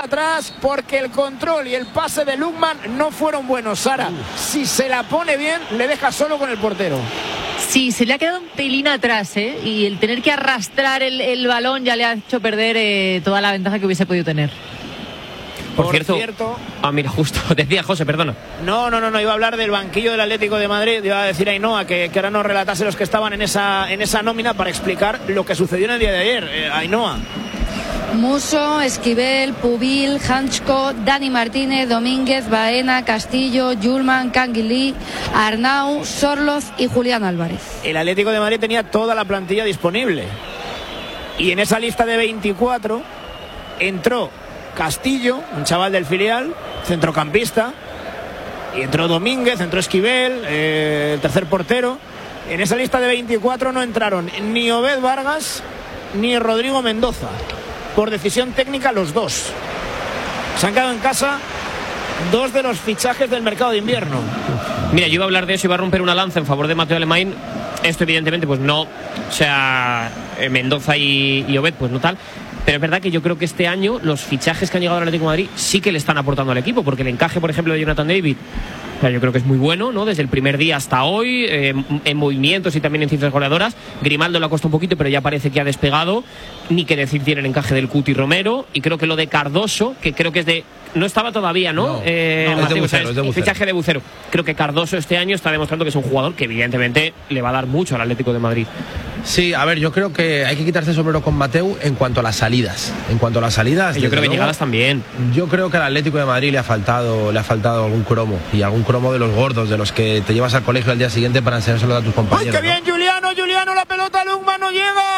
atrás porque el control y el pase de Lukman no fueron buenos. Sara, si se la pone bien, le deja solo con el portero. Sí, se le ha quedado un pelín atrás, y el tener que arrastrar el balón ya le ha hecho perder toda la ventaja que hubiese podido tener. Por cierto... mira, justo, decía José, perdona. No, iba a hablar del banquillo del Atlético de Madrid. Iba a decir a Ainhoa que ahora nos relatase los que estaban en esa nómina para explicar lo que sucedió en el día de ayer. Ainhoa. Musso, Esquivel, Pubil, Hanchko, Dani Martínez, Domínguez, Baena, Castillo, Yulman, Canguilí, Arnau, Sorloz y Julián Álvarez. El Atlético de Madrid tenía toda la plantilla disponible. Y en esa lista de 24 entró Castillo, un chaval del filial, centrocampista, y entró Domínguez, entró Esquivel, el tercer portero. En esa lista de 24 no entraron ni Obed Vargas ni Rodrigo Mendoza. Por decisión técnica los dos. Se han quedado en casa dos de los fichajes del mercado de invierno. Mira, yo iba a hablar de eso, iba a romper una lanza en favor de Mateo Alemán. Esto evidentemente pues no, o sea, Mendoza y Obed pues no tal. Pero es verdad que yo creo que este año los fichajes que han llegado al Atlético de Madrid sí que le están aportando al equipo, porque el encaje, por ejemplo, de Jonathan David, o sea, yo creo que es muy bueno, ¿no? Desde el primer día hasta hoy, en movimientos y también en cifras goleadoras. Grimaldo le ha costado un poquito, pero ya parece que ha despegado. Ni que decir tiene el encaje del Cuti Romero. Y creo que lo de Cardoso, que creo que es de... No estaba todavía, ¿no? Mateo, es de Bucero. El fichaje de Bucero. Creo que Cardoso este año está demostrando que es un jugador que evidentemente le va a dar mucho al Atlético de Madrid. Sí, a ver, yo creo que hay que quitarse el sombrero con Mateu en cuanto a las salidas. Yo creo que llegadas también. Yo creo que al Atlético de Madrid le ha faltado algún cromo. Y algún cromo de los gordos, de los que te llevas al colegio al día siguiente para enseñárselo a tus compañeros. ¡Ay, qué bien, ¿no? Juliano, la pelota, Lukman no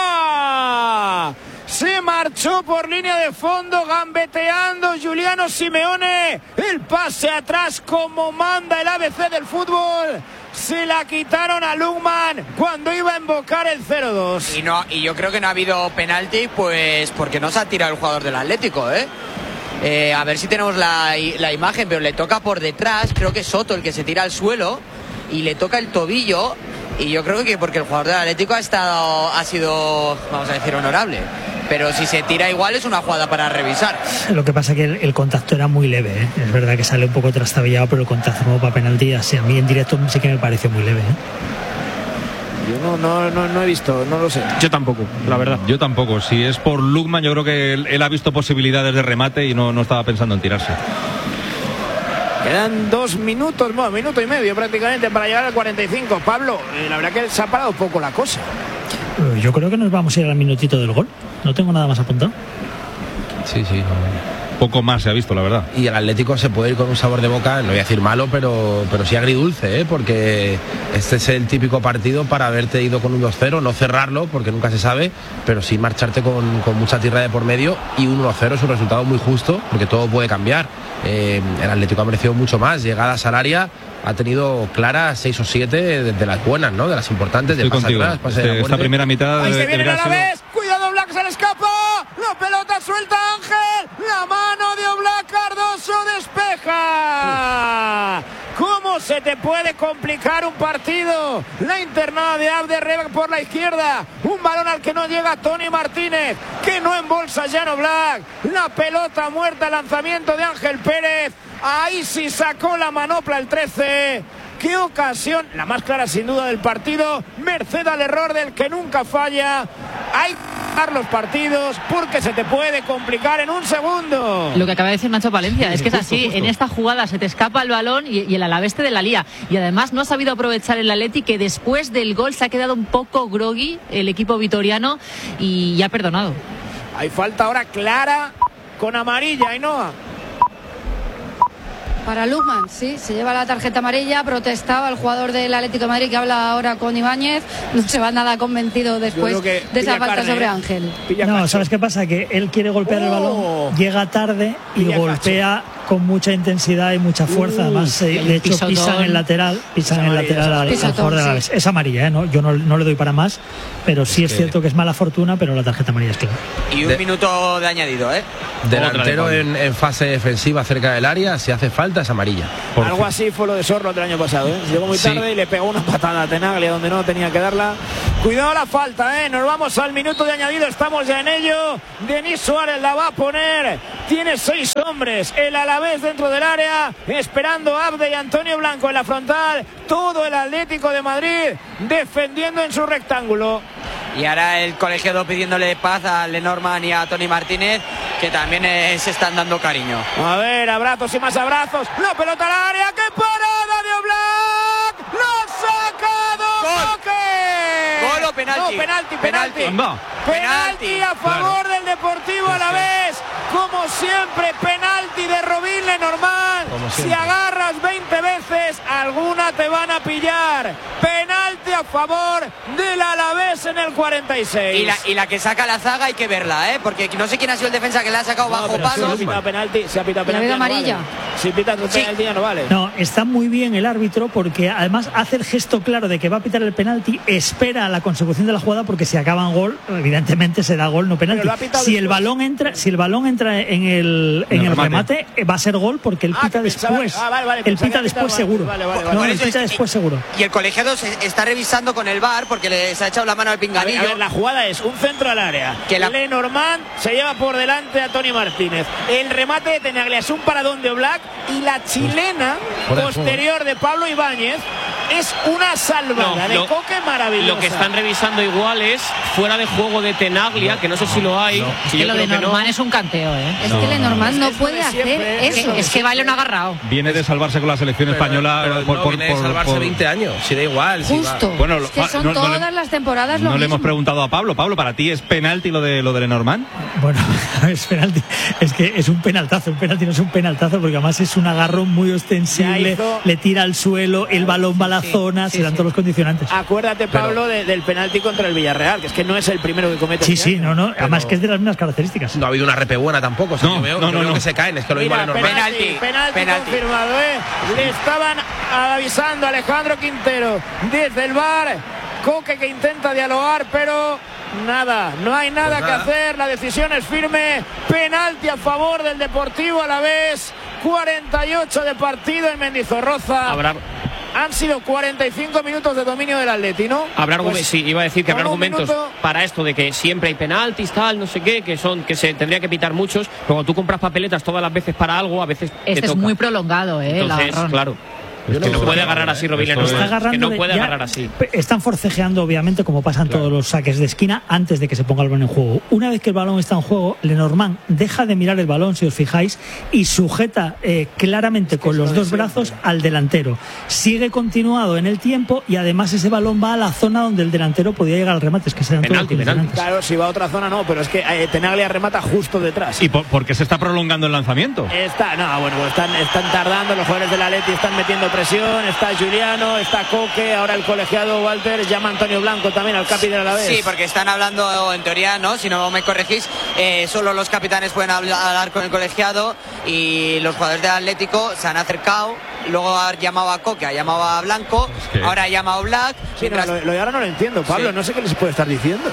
llega. Se marchó por línea de fondo, gambeteando Giuliano Simeone. El pase atrás como manda el ABC del fútbol. Se la quitaron a Lukman cuando iba a invocar el 0-2. Y yo creo que no ha habido penalti, pues porque no se ha tirado el jugador del Atlético, a ver si tenemos la imagen, pero le toca por detrás. Creo que es Soto el que se tira al suelo y le toca el tobillo. Y yo creo que porque el jugador del Atlético ha sido, vamos a decir, honorable. Pero si se tira igual es una jugada para revisar. Lo que pasa es que el contacto era muy leve, Es verdad que sale un poco trastabillado, pero el contacto como para penalti, así a mí en directo sí que me pareció muy leve, Yo no he visto, no lo sé. Yo tampoco, la verdad. Yo tampoco. Si es por Lukman, yo creo que él ha visto posibilidades de remate y no estaba pensando en tirarse. Quedan 2 minutos, bueno, minuto y medio prácticamente para llegar al 45. Pablo, la verdad que se ha parado poco la cosa. Yo creo que nos vamos a ir al minutito del gol. No tengo nada más apuntado. Sí. Poco más se ha visto, la verdad. Y el Atlético se puede ir con un sabor de boca, no voy a decir malo, pero sí agridulce, porque este es el típico partido para haberte ido con un 2-0, no cerrarlo, porque nunca se sabe, pero sí marcharte con mucha tierra de por medio, y un 1-0 es un resultado muy justo, porque todo puede cambiar. El Atlético ha merecido mucho más, llegadas al área, ha tenido claras 6 o 7 de las buenas, ¿no? De las importantes, de pase atrás, pase de la esta primera mitad. Ahí se viene a la vez, cuidado Oblak, se le escapa, la pelota suelta Ángel, la mano de Oblak, Cardoso despeja. ¿Cómo se te puede complicar un partido? La internada de Abderrehman por la izquierda, un balón al que no llega Tony Martínez, que no embolsa Jan Oblak, la pelota muerta, lanzamiento de Ángel Pérez. Ahí sí sacó la manopla el 13. Qué ocasión, la más clara sin duda del partido, merced al error del que nunca falla. Hay que dar los partidos porque se te puede complicar en un segundo. Lo que acaba de decir Nacho Palencia, es que es así, justo. En esta jugada se te escapa el balón y el Alavés te de la lía. Y además no ha sabido aprovechar el Atleti, que después del gol se ha quedado un poco groggy el equipo vitoriano y ya ha perdonado. Hay falta ahora clara con amarilla, Ainhoa. Para Lukman, sí, se lleva la tarjeta amarilla, protestaba el jugador del Atlético de Madrid, que habla ahora con Ibáñez, no se va nada convencido después de esa falta sobre Ángel. No, ¿sabes qué pasa? Que él quiere golpear el balón, llega tarde y golpea con mucha intensidad y mucha fuerza. Además, de hecho, pisan el lateral al jugador de Alavés. Es amarilla, ¿no? Yo no le doy para más, pero sí es cierto que es mala fortuna, pero la tarjeta amarilla es clara. Y un minuto de añadido, Delantero en fase defensiva cerca del área, si hace falta es amarilla. Algo así fue lo de Sorloth el año pasado, Llegó muy tarde y le pegó una patada a Tenaglia donde no tenía que darla. Cuidado la falta, Nos vamos al minuto de añadido, estamos ya en ello. Denis Suárez la va a poner tiene 6 hombres. El Alavés dentro del área, esperando a Abde y Antonio Blanco en la frontal. Todo el Atlético de Madrid defendiendo en su rectángulo. Y ahora el colegiado pidiéndole paz a Lenormand y a Tony Martínez, que también se están dando cariño. A ver, abrazos y más abrazos. La pelota al área. ¡Qué parada de Oblak! ¡Lo ha sacado! ¡Coque! ¿Gol o penalti? No, penalti. No. Penalti a favor del Deportivo Alavés. Como siempre, penalti de Robin Lenormand. Si agarras 20 veces, alguna te van a pillar. Penalti a favor del Alavés en el 46. Y la que saca la zaga hay que verla, porque no sé quién ha sido el defensa que le ha sacado bajo palos. Se ha pitado penalti. La veo amarilla. Si pitas el penalti ya no vale. No, está muy bien el árbitro porque además hace el gesto claro de que va a pitar el penalti, espera la consecución de la jugada porque si acaba en gol, evidentemente será gol, no penalti. Si el balón entra en el remate, va a ser gol porque él pita después. Él pita después seguro. No, él pita después seguro. Y el colegiado se está revisando con el VAR porque se ha echado la mano al pinganillo. A ver, la jugada es un centro al área. Lenormand se lleva por delante a Tony Martínez. El remate de Tenaglia es un paradón de Oblak y la chilena posterior de Pablo Ibáñez es una salvada de Coque maravillosa. Lo que están revisando igual es fuera de juego de Tenaglia, que no sé si lo hay. Es que lo de Lenormand es un canteo, Es que Lenormand no puede hacer eso. Es que baile un agarrado. Viene de salvarse con la selección española. Viene de salvarse 20 años, si da igual. Justo. Bueno, es que son todas las temporadas lo mismo. No le hemos preguntado a Pablo. Pablo, ¿para ti es penalti lo de Lenormand? Bueno, es penalti. Es que es un penaltazo. Un penalti no es un penaltazo porque además es un agarrón muy ostensible. Le tira al suelo, el balón va a la zona, se dan todos los condicionantes. Acuérdate, Pablo, del penalti contra el Villarreal, que es que no es el primero que comete. Además que es de las mismas características. No ha habido una repe buena tampoco. Yo veo que se caen, es que lo mismo Lenormand. Penalti confirmado, Le estaban avisando a Alejandro Quintero desde el VAR. Coque que intenta dialogar, pero nada, no hay nada que hacer. La decisión es firme. Penalti a favor del Deportivo Alavés. 48 de partido en Mendizorroza. Han sido 45 minutos de dominio del Atleti, ¿no? Iba a decir que habrá argumentos para esto de que siempre hay penaltis, tal, no sé qué, que se tendría que pitar muchos. Pero cuando tú compras papeletas todas las veces para algo, a veces te toca. Es muy prolongado, Entonces, claro. Que no puede agarrar así Robin Lenormand. Que no puede agarrar así. Están forcejeando, obviamente, como pasan todos los saques de esquina, antes de que se ponga el balón en juego. Una vez que el balón está en juego, Lenormand deja de mirar el balón, si os fijáis, y sujeta claramente con los dos brazos al delantero. Sigue continuado en el tiempo y además ese balón va a la zona donde el delantero podía llegar al remate. Es que serán todos condicionantes. Claro, si va a otra zona no, pero es que Tenaglia remata justo detrás. ¿Y por qué se está prolongando el lanzamiento? Están tardando, los jugadores del Atleti están metiendo presión, está Juliano, está Coque, ahora el colegiado Walter llama a Antonio Blanco también al capitán de la vez. Sí, porque están hablando en teoría, ¿no? Si no me corregís, solo los capitanes pueden hablar con el colegiado y los jugadores del Atlético se han acercado. Luego ha llamado a Coque, ha llamado a Blanco, ahora ha llamado a Black. Sí, lo de ahora no lo entiendo, Pablo, no sé qué les puede estar diciendo.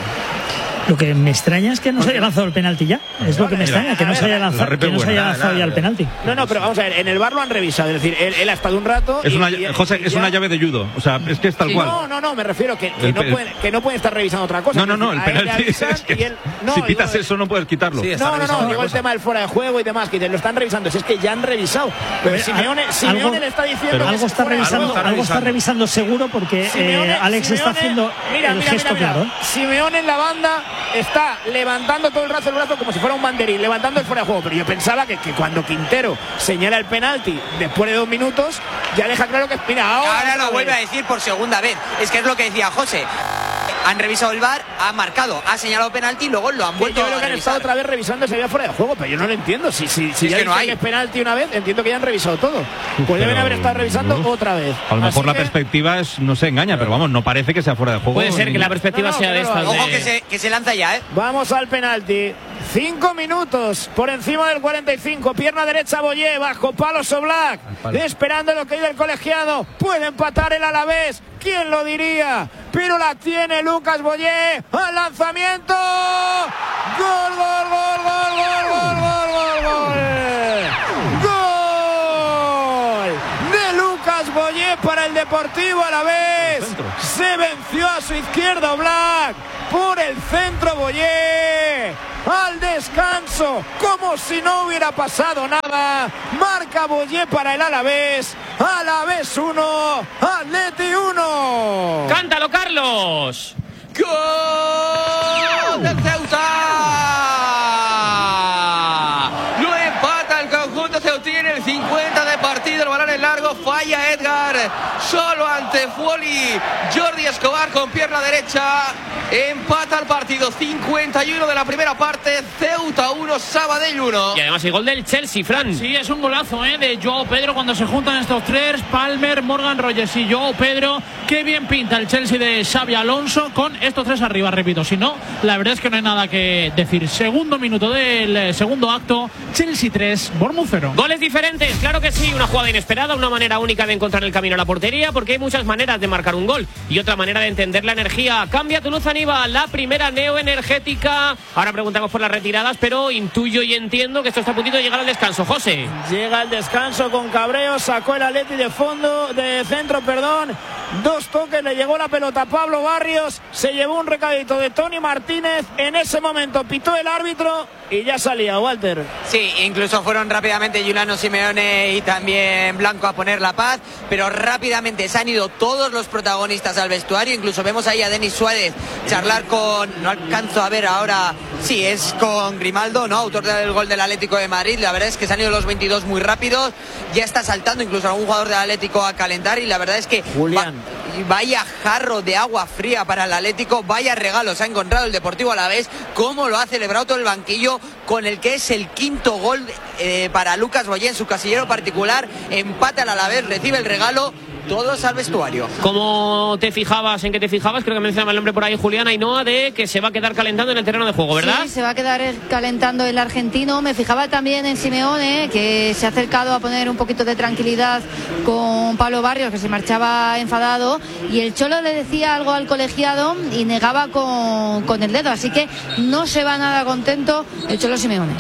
Lo que me extraña es que no se haya lanzado el penalti ya. Es lo que me extraña, que no se haya lanzado ya el penalti. No, pero vamos a ver, en el VAR lo han revisado. Es decir, él ha estado un rato. José, es una llave de judo. O sea, es que es tal cual. No, me refiero que no pueden estar revisando otra cosa. No, el penalti es que si pitas eso no puedes quitarlo. No, digo el tema del fuera de juego y demás, que lo están revisando. Si es que ya han revisado. Pero Simeone le está diciendo. Pero algo está revisando seguro porque Alex está haciendo el gesto claro. Simeone en la banda está levantando todo el brazo como si fuera un banderín, levantando el fuera de juego, pero yo pensaba que cuando Quintero señala el penalti después de 2 minutos, ya deja claro que ahora lo vuelve a decir por segunda vez. Es que es lo que decía José. Han revisado el VAR, ha marcado, ha señalado penalti y luego lo han vuelto a revisar. Yo creo que han estado otra vez revisando si había fuera de juego, pero yo no lo entiendo. Si ya que no hay penalti una vez, entiendo que ya han revisado todo. Pues deben haber estado revisando otra vez. A lo mejor la perspectiva no se engaña, pero vamos, no parece que sea fuera de juego. Puede ser que la perspectiva sea de esta. Ojo que se lanza ya, Vamos al penalti. 5 minutos por encima del 45. Pierna derecha Boyé, bajo palos Oblak. Esperando lo que hay del colegiado. Puede empatar el Alavés. ¿Quién lo diría? Pero la tiene Lucas Boyé. Al lanzamiento. Gol, gol, gol, gol, gol, gol, gol, gol, gol. Gol de Lucas Boyé para el Deportivo Deportivo Alavés. Se venció a su izquierda Black. Por el centro Boyé. Al descanso, como si no hubiera pasado nada. Marca Boyé para el Alavés. Alavés 1, Atleti 1. ¡Cántalo, Carlos! ¡Gol del Ceuta! Lo empata el conjunto ceutín en el 50 de partido. El balón en largo, falla Edgar. Solo ante Fuoli. Jordi Escobar con pierna derecha. Empata el partido. 51 de la primera parte. Ceuta 1, Sabadell 1. Y además el gol del Chelsea, Fran. Sí, es un golazo de Joao Pedro cuando se juntan estos tres. Palmer, Morgan Rogers y Joao Pedro. Qué bien pinta el Chelsea de Xabi Alonso con estos tres arriba, repito. Si no, la verdad es que no hay nada que decir. Segundo minuto del segundo acto. Chelsea 3, Bournemouth 0. Goles diferentes, claro que sí. Una jugada inesperada, una manera única de encontrar el camino a la portería, porque hay muchas maneras de marcar un gol y otra manera de entender la energía. Cambia Toulouse, Aníbal, la primera neoenergética. Ahora preguntamos por las retiradas, pero intuyo y entiendo que esto está a puntito de llegar al descanso. José. Llega el descanso con cabreo, sacó el Atleti de centro. Dos toques, le llegó la pelota a Pablo Barrios, se llevó un recadito de Tony Martínez. En ese momento pitó el árbitro y ya salía, Walter. Sí, incluso fueron rápidamente Giuliano Simeone y también Blanco a poner la paz, pero rápidamente se han ido todos los protagonistas al vestuario. Incluso vemos ahí a Denis Suárez charlar con, no alcanzo a ver ahora, sí, es con Grimaldo, ¿no? Autor del gol del Atlético de Madrid. La verdad es que se han ido los 22 muy rápidos, ya está saltando incluso algún jugador del Atlético a calentar, y la verdad es que Julián. Vaya jarro de agua fría para el Atlético, vaya regalo se ha encontrado el Deportivo Alavés, cómo lo ha celebrado todo el banquillo, con el que es el quinto gol para Lucas Boyé en su casillero particular. Empata al Alavés, recibe el regalo. Todos al vestuario. ¿Cómo te fijabas? ¿En qué te fijabas? Creo que mencionaba el nombre por ahí, Julián Ainhoa, de que se va a quedar calentando en el terreno de juego, ¿verdad? Sí, se va a quedar calentando el argentino. Me fijaba también en Simeone, que se ha acercado a poner un poquito de tranquilidad con Pablo Barrios, que se marchaba enfadado, y el Cholo le decía algo al colegiado y negaba con el dedo, así que no se va nada contento el Cholo Simeone.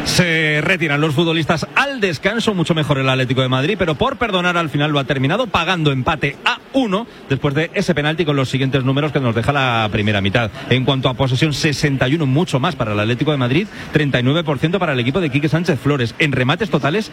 Se retiran los futbolistas al descanso, mucho mejor el Atlético de Madrid, pero por perdonar al final lo ha terminado pagando empate a 1 después de ese penalti, con los siguientes números que nos deja la primera mitad. En cuanto a posesión, 61, mucho más para el Atlético de Madrid, 39% para el equipo de Quique Sánchez Flores. En remates totales,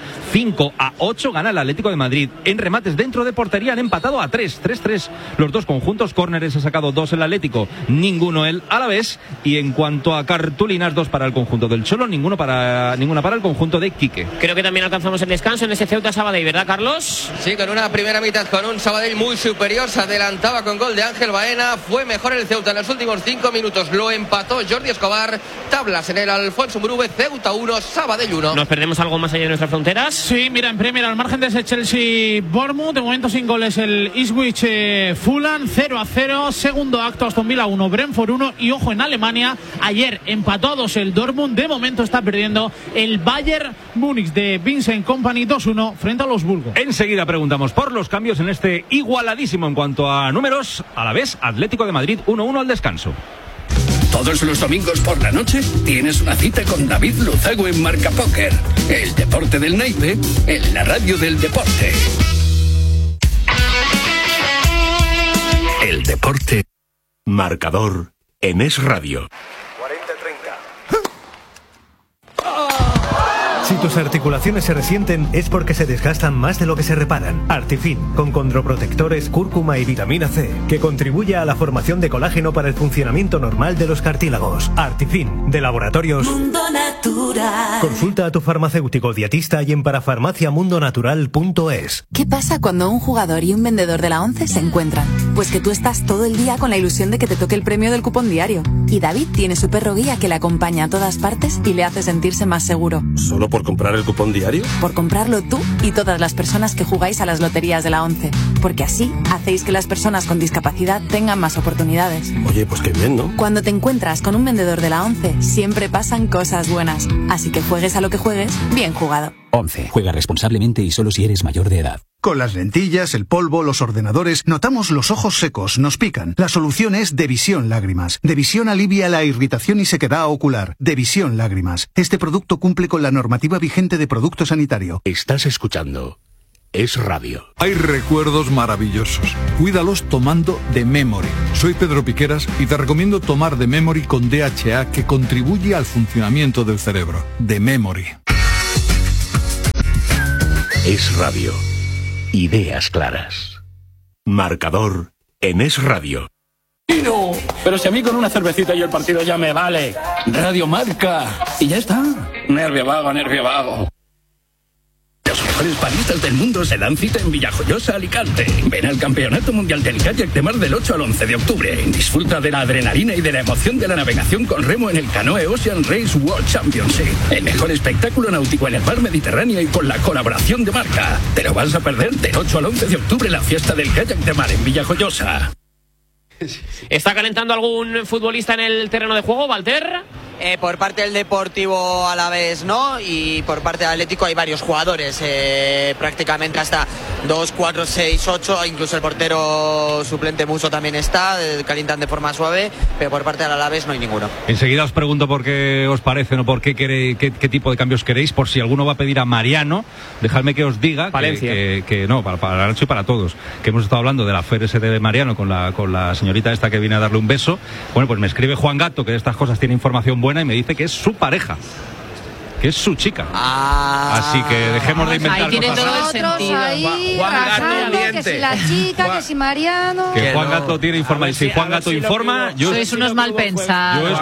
5-8 gana el Atlético de Madrid. En remates dentro de portería han empatado a 3-3 los dos conjuntos. Córneres ha sacado 2 el Atlético, ninguno el Alavés. Y en cuanto a cartulinas, 2 para el conjunto del Cholo, ninguna para el conjunto de Quique. Creo que también alcanzamos el descanso en ese Ceuta Sabadell, ¿verdad, Carlos? Sí, con una primera mitad con un Sabadell muy superior, se adelantaba con gol de Ángel Baena. Fue mejor el Ceuta en los últimos 5 minutos, lo empató Jordi Escobar. Tablas en el Alfonso Muruve. Ceuta 1, Sabadell 1. ¿Nos perdemos algo más allá de nuestras fronteras? Sí, mira, en Premier, al margen de ese Chelsea-Bournemouth, de momento sin goles el Ipswich-Fulham 0-0. Segundo acto, Aston Villa 1, Brentford 1. Y ojo, en Alemania, ayer empató a 2 el Dortmund. De momento está perdiendo el Bayern Múnich de Vincent Kompany 2-1 frente a los Wolves. Enseguida preguntamos por los cambios en este igualadísimo en cuanto a números. A la vez, Atlético de Madrid 1-1 al descanso. Todos los domingos por la noche tienes una cita con David Luzago en Marca Póker. El deporte del naipe en la radio del deporte. El deporte. Marcador en Es Radio. Si tus articulaciones se resienten es porque se desgastan más de lo que se reparan. Artifin, con condroprotectores, cúrcuma y vitamina C, que contribuye a la formación de colágeno para el funcionamiento normal de los cartílagos. Artifin, de Laboratorios Mundo Natural. Consulta a tu farmacéutico dietista y en parafarmaciamundonatural.es. ¿Qué pasa cuando un jugador y un vendedor de la ONCE se encuentran? Pues que tú estás todo el día con la ilusión de que te toque el premio del cupón diario. Y David tiene su perro guía que le acompaña a todas partes y le hace sentirse más seguro. ¿Solo por comprar el cupón diario? Por comprarlo tú y todas las personas que jugáis a las loterías de la ONCE. Porque así hacéis que las personas con discapacidad tengan más oportunidades. Oye, pues qué bien, ¿no? Cuando te encuentras con un vendedor de la ONCE, siempre pasan cosas buenas. Así que juegues a lo que juegues, bien jugado. ONCE. Juega responsablemente y solo si eres mayor de edad. Con las lentillas, el polvo, los ordenadores, notamos los ojos secos, nos pican. La solución es Devisión Lágrimas. Devisión alivia la irritación y sequedad ocular. Devisión Lágrimas. Este producto cumple con la normativa vigente de producto sanitario. Estás escuchando Es Radio. Hay recuerdos maravillosos. Cuídalos tomando The Memory. Soy Pedro Piqueras y te recomiendo tomar The Memory con DHA, que contribuye al funcionamiento del cerebro. The Memory. Es Radio. Ideas claras. Marcador en Es Radio. Pero si a mí con una cervecita y el partido ya me vale. Radio Marca. Y ya está. Nervio vago, nervio vago. Los mejores paristas del mundo se dan cita en Villajoyosa, Alicante. Ven al Campeonato Mundial del Kayak de Mar del 8 al 11 de octubre. Disfruta de la adrenalina y de la emoción de la navegación con remo en el Canoe Ocean Race World Championship. El mejor espectáculo náutico en el mar Mediterráneo y con la colaboración de Marca. Te lo vas a perder del 8 al 11 de octubre, la fiesta del kayak de mar en Villajoyosa. ¿Está calentando algún futbolista en el terreno de juego, Walter? Por parte del Deportivo Alavés no, y por parte del Atlético hay varios jugadores, prácticamente hasta 2, 4, 6, 8, incluso el portero suplente Muso también está, calientan de forma suave, pero por parte del Alavés no hay ninguno. Enseguida os pregunto por qué os parece, ¿no? Por qué qué tipo de cambios queréis, por si alguno va a pedir a Mariano. Dejadme que os diga que no, para Nacho y para todos, que hemos estado hablando de la FRS de Mariano con la señorita esta que viene a darle un beso. Bueno, pues me escribe Juan Gato, que de estas cosas tiene información buena, y me dice que es su pareja, que es su chica. Así que dejemos de inventar ahí cosas. todo el sentido. Ahí Juan Gato rajando, miente. que si la chica, que si Mariano. Que Juan Gato tiene información. Si Juan Gato informa, sois unos mal pensados.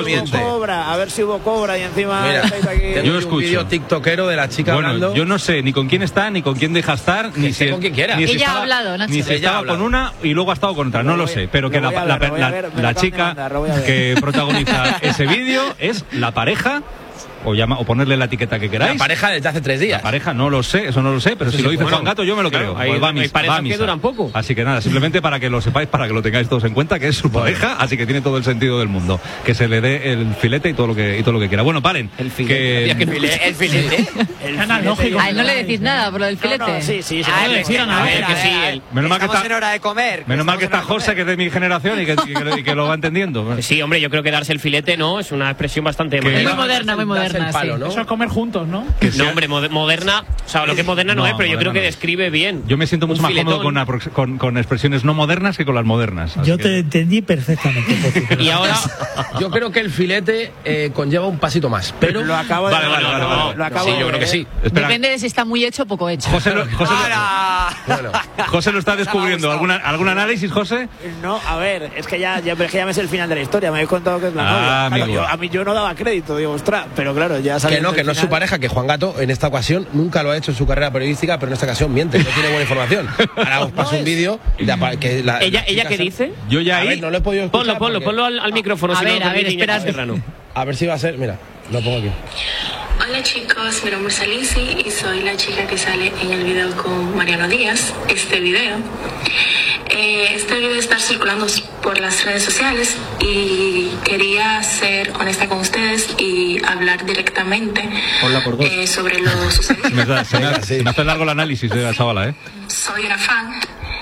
A ver si hubo cobra y encima estáis aquí. Yo escucho un vídeo tiktokero de la chica hablando. Yo no sé ni con quién está, ni con quién deja estar, ni si con quien quiera. Ella ha hablado, Nacho. Ni si estaba con una y luego ha estado con otra, no lo sé. Pero que la chica que protagoniza ese vídeo es la pareja. O ponerle la etiqueta que queráis. La pareja desde hace 3 días. La pareja no lo sé, eso no lo sé, pero si lo dice Juan Gato yo me lo creo. Hay parejas que duran poco. Así que nada, simplemente para que lo sepáis, para que lo tengáis todos en cuenta, que es su pareja, así que tiene todo el sentido del mundo. Que se le dé el filete y todo lo que quiera. Bueno, paren. El filete. El filete. El analógico. A él no le decís nada por lo del filete. No, sí. A ver, que sí. Menos mal que estamos en hora de comer. Menos mal que está José, que es de mi generación y que lo va entendiendo. Sí, hombre, yo creo que darse el filete no es una expresión bastante muy moderna, muy moderna. Eso es comer juntos, ¿no? No, hombre, moderna, o sea, lo que es moderna no es, pero yo creo que describe bien. Yo me siento mucho más cómodo con expresiones no modernas que con las modernas. Yo te entendí perfectamente. Y ahora yo creo que el filete conlleva un pasito más, pero lo acabo de sí, yo creo que sí. Depende de si está muy hecho o poco hecho. José lo está descubriendo. ¿Algún análisis, José? No, a ver, es que ya me sé el final de la historia. Me habéis contado que es la novia. A mí yo no daba crédito, digo, ostras, pero claro, ya sabes. Que no es su pareja, que Juan Gato en esta ocasión nunca lo ha hecho en su carrera periodística, pero en esta ocasión miente, no tiene buena información. Ahora os paso un vídeo. ¿Ella qué dice? Yo ya ahí. No lo he podido escuchar. Ponlo al micrófono. A ver, espera. A ver si va a ser. Mira, lo pongo aquí. Hola chicos, mi nombre es Alicia y soy la chica que sale en el video con Mariano Díaz. Este video está circulando por las redes sociales y quería ser honesta con ustedes y hablar directamente sobre lo sucedido. Se me hace largo el análisis de la chavala, Soy una fan.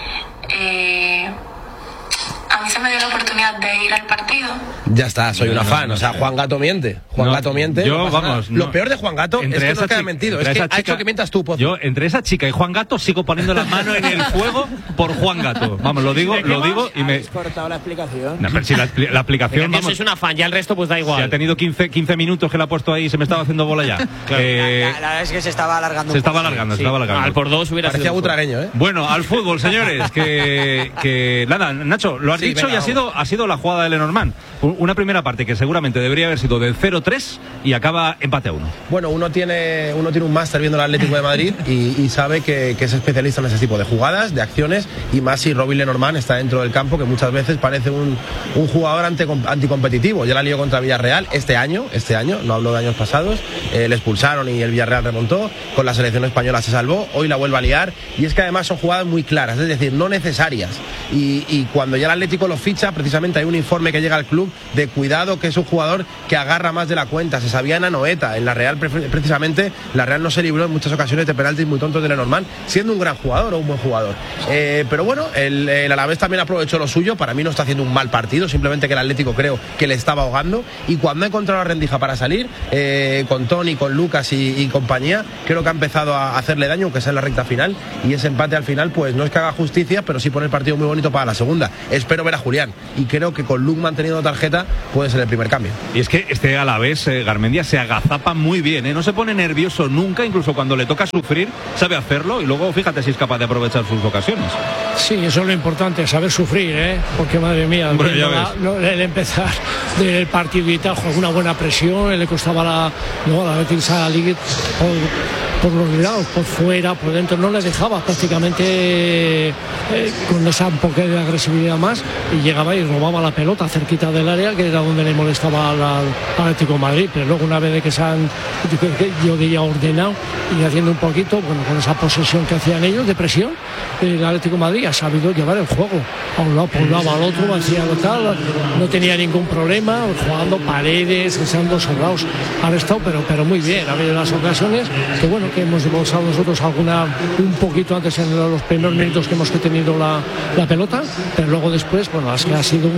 A mí se me dio la oportunidad de ir al partido. Ya está, soy una fan. O sea, Juan Gato miente. Gato miente. Lo peor de Juan Gato es que no queda mentido. Es que ha hecho que mientas tú, Pozo. Yo, entre esa chica y Juan Gato, sigo poniendo la mano en el fuego por Juan Gato. Vamos, lo digo y me... ¿Has cortado la explicación? No, pero si la aplicación... Vamos, es una fan, ya el resto pues da igual. Si ha tenido 15 minutos que la ha puesto ahí y se me estaba haciendo bola ya. La verdad es que se estaba alargando. Se estaba alargando. Al por dos hubiera sido... Parecía butragueño, Bueno, al fútbol, señores. Que nada, Nacho, lo has dicho y ha sido la jugada de Lenormand. Una primera parte que seguramente debería haber sido del 0-3 y acaba empate a 1. Bueno, uno tiene un máster viendo el Atlético de Madrid y sabe que es especialista en ese tipo de jugadas, de acciones, y más si Robin Lenormand está dentro del campo, que muchas veces parece un jugador anticompetitivo. Ya la lió contra Villarreal este año, no hablo de años pasados, le expulsaron y el Villarreal remontó, con la selección española se salvó, hoy la vuelve a liar, y es que además son jugadas muy claras, es decir, no necesarias, y cuando ya el Atlético lo ficha, precisamente hay un informe que llega al club de cuidado, que es un jugador que agarra más de la cuenta. Se sabía en Anoeta, en la Real precisamente, la Real no se libró en muchas ocasiones de penaltis muy tontos de Lenormand, siendo un gran jugador o un buen jugador. Pero bueno, el Alavés también aprovechó lo suyo. Para mí no está haciendo un mal partido, simplemente que el Atlético creo que le estaba ahogando, y cuando ha encontrado la rendija para salir, con Toni, con Lucas y compañía, creo que ha empezado a hacerle daño, aunque sea en la recta final, y ese empate al final pues no es que haga justicia, pero sí pone el partido muy bonito para la segunda. Espero ver a Julián, y creo que con Luke manteniendo tarjeta puede ser el primer cambio. Y es que este Alavés, Garmendia, se agazapa muy bien, ¿eh? No se pone nervioso nunca, incluso cuando le toca sufrir, sabe hacerlo, y luego fíjate si es capaz de aprovechar sus ocasiones. Sí, eso es lo importante, saber sufrir, porque madre mía, el empezar del partido y tal, con una buena presión, le costaba la Betis salir por los lados, por fuera, por dentro, no le dejaba prácticamente con esa un poco de agresividad más, y llegaba y robaba la pelota cerquita del área, que era donde le molestaba al Atlético de Madrid. Pero luego, una vez que se han, yo diría, ordenado y haciendo un poquito, bueno, con esa posesión que hacían ellos de presión, el Atlético de Madrid ha sabido llevar el juego a un lado, por un lado al otro, hacía tal, no tenía ningún problema, jugando Paredes, estando sobrados, han estado, pero muy bien. Ha habido las ocasiones que, bueno, que hemos demostrado nosotros un poquito antes en los primeros minutos que hemos tenido la pelota, pero luego después, bueno, es que ha sido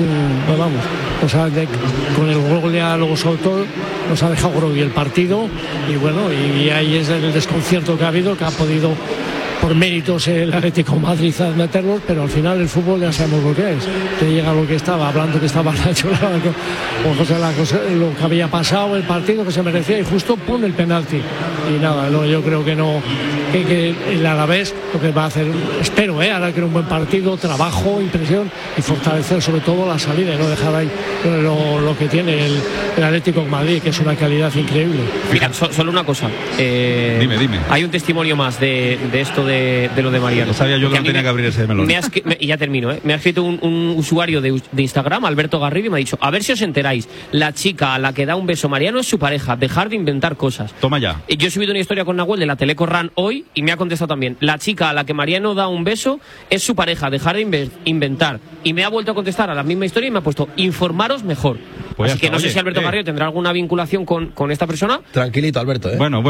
con el gol luego sobre todo nos ha dejado groggy el partido, y bueno, y ahí es el desconcierto que ha habido, que ha podido por méritos el Atlético de Madrid a meterlos, pero al final el fútbol ya sabemos lo que es. Te llega lo que estaba, hablando que estaba Nacho, lo que había pasado, el partido que se merecía, y justo pone el penalti. Y nada, yo creo que no, que el Alavés lo que va a hacer, espero, ahora que era un buen partido, trabajo, impresión, y fortalecer sobre todo la salida, y no dejar ahí lo que tiene el Atlético de Madrid, que es una calidad increíble. Mira, solo una cosa. Dime. Hay un testimonio más de esto de lo de Mariano. Sabía yo que no tenía que abrir ese melón. Y ya termino, Me ha escrito un usuario de Instagram, Alberto Garrido, y me ha dicho: a ver si os enteráis, la chica a la que da un beso Mariano es su pareja, dejar de inventar cosas. Toma ya. Yo he subido una historia con Nahuel de la Teleco RAN hoy, y me ha contestado también: la chica a la que Mariano da un beso es su pareja, dejar de inventar. Y me ha vuelto a contestar a la misma historia y me ha puesto: informaros mejor. Pues así que no sé si Alberto Garrido tendrá alguna vinculación con esta persona. Tranquilito, Alberto, Bueno.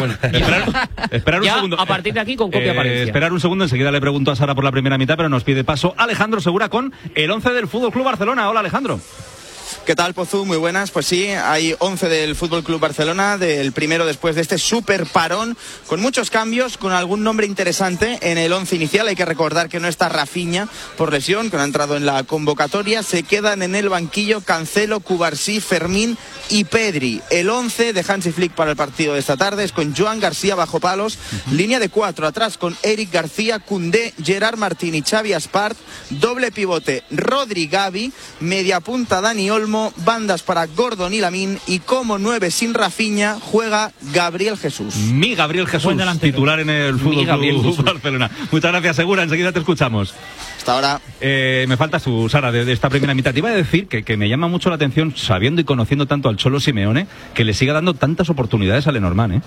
Esperar un segundo. A partir de aquí, con copia apariencia. Esperar un segundo, enseguida le pregunto a Sara por la primera mitad, pero nos pide paso Alejandro Segura con el 11 del Fútbol Club Barcelona. Hola, Alejandro. ¿Qué tal, Pozu? Muy buenas. Pues sí, hay 11 del Fútbol Club Barcelona, del primero después de este súper parón, con muchos cambios, con algún nombre interesante en el 11 inicial. Hay que recordar que no está Rafinha por lesión, que no ha entrado en la convocatoria. Se quedan en el banquillo Cancelo, Cubarsí, Fermín y Pedri. El 11 de Hansi Flick para el partido de esta tarde es con Joan García bajo palos, línea de 4 atrás con Eric García, Koundé, Gerard Martín y Xavi Aspart, doble pivote Rodri Gavi, media punta Dani Olmo, bandas para Gordon y Lamine, y como 9 sin Rafinha juega Gabriel Jesús. Mi Gabriel Jesús, titular en el Fútbol Club Barcelona. Muchas gracias, Segura, enseguida te escuchamos. Hasta ahora. Me falta su Sara de esta primera mitad. Te iba a decir que me llama mucho la atención, sabiendo y conociendo tanto al Cholo Simeone, que le siga dando tantas oportunidades a Lenormand,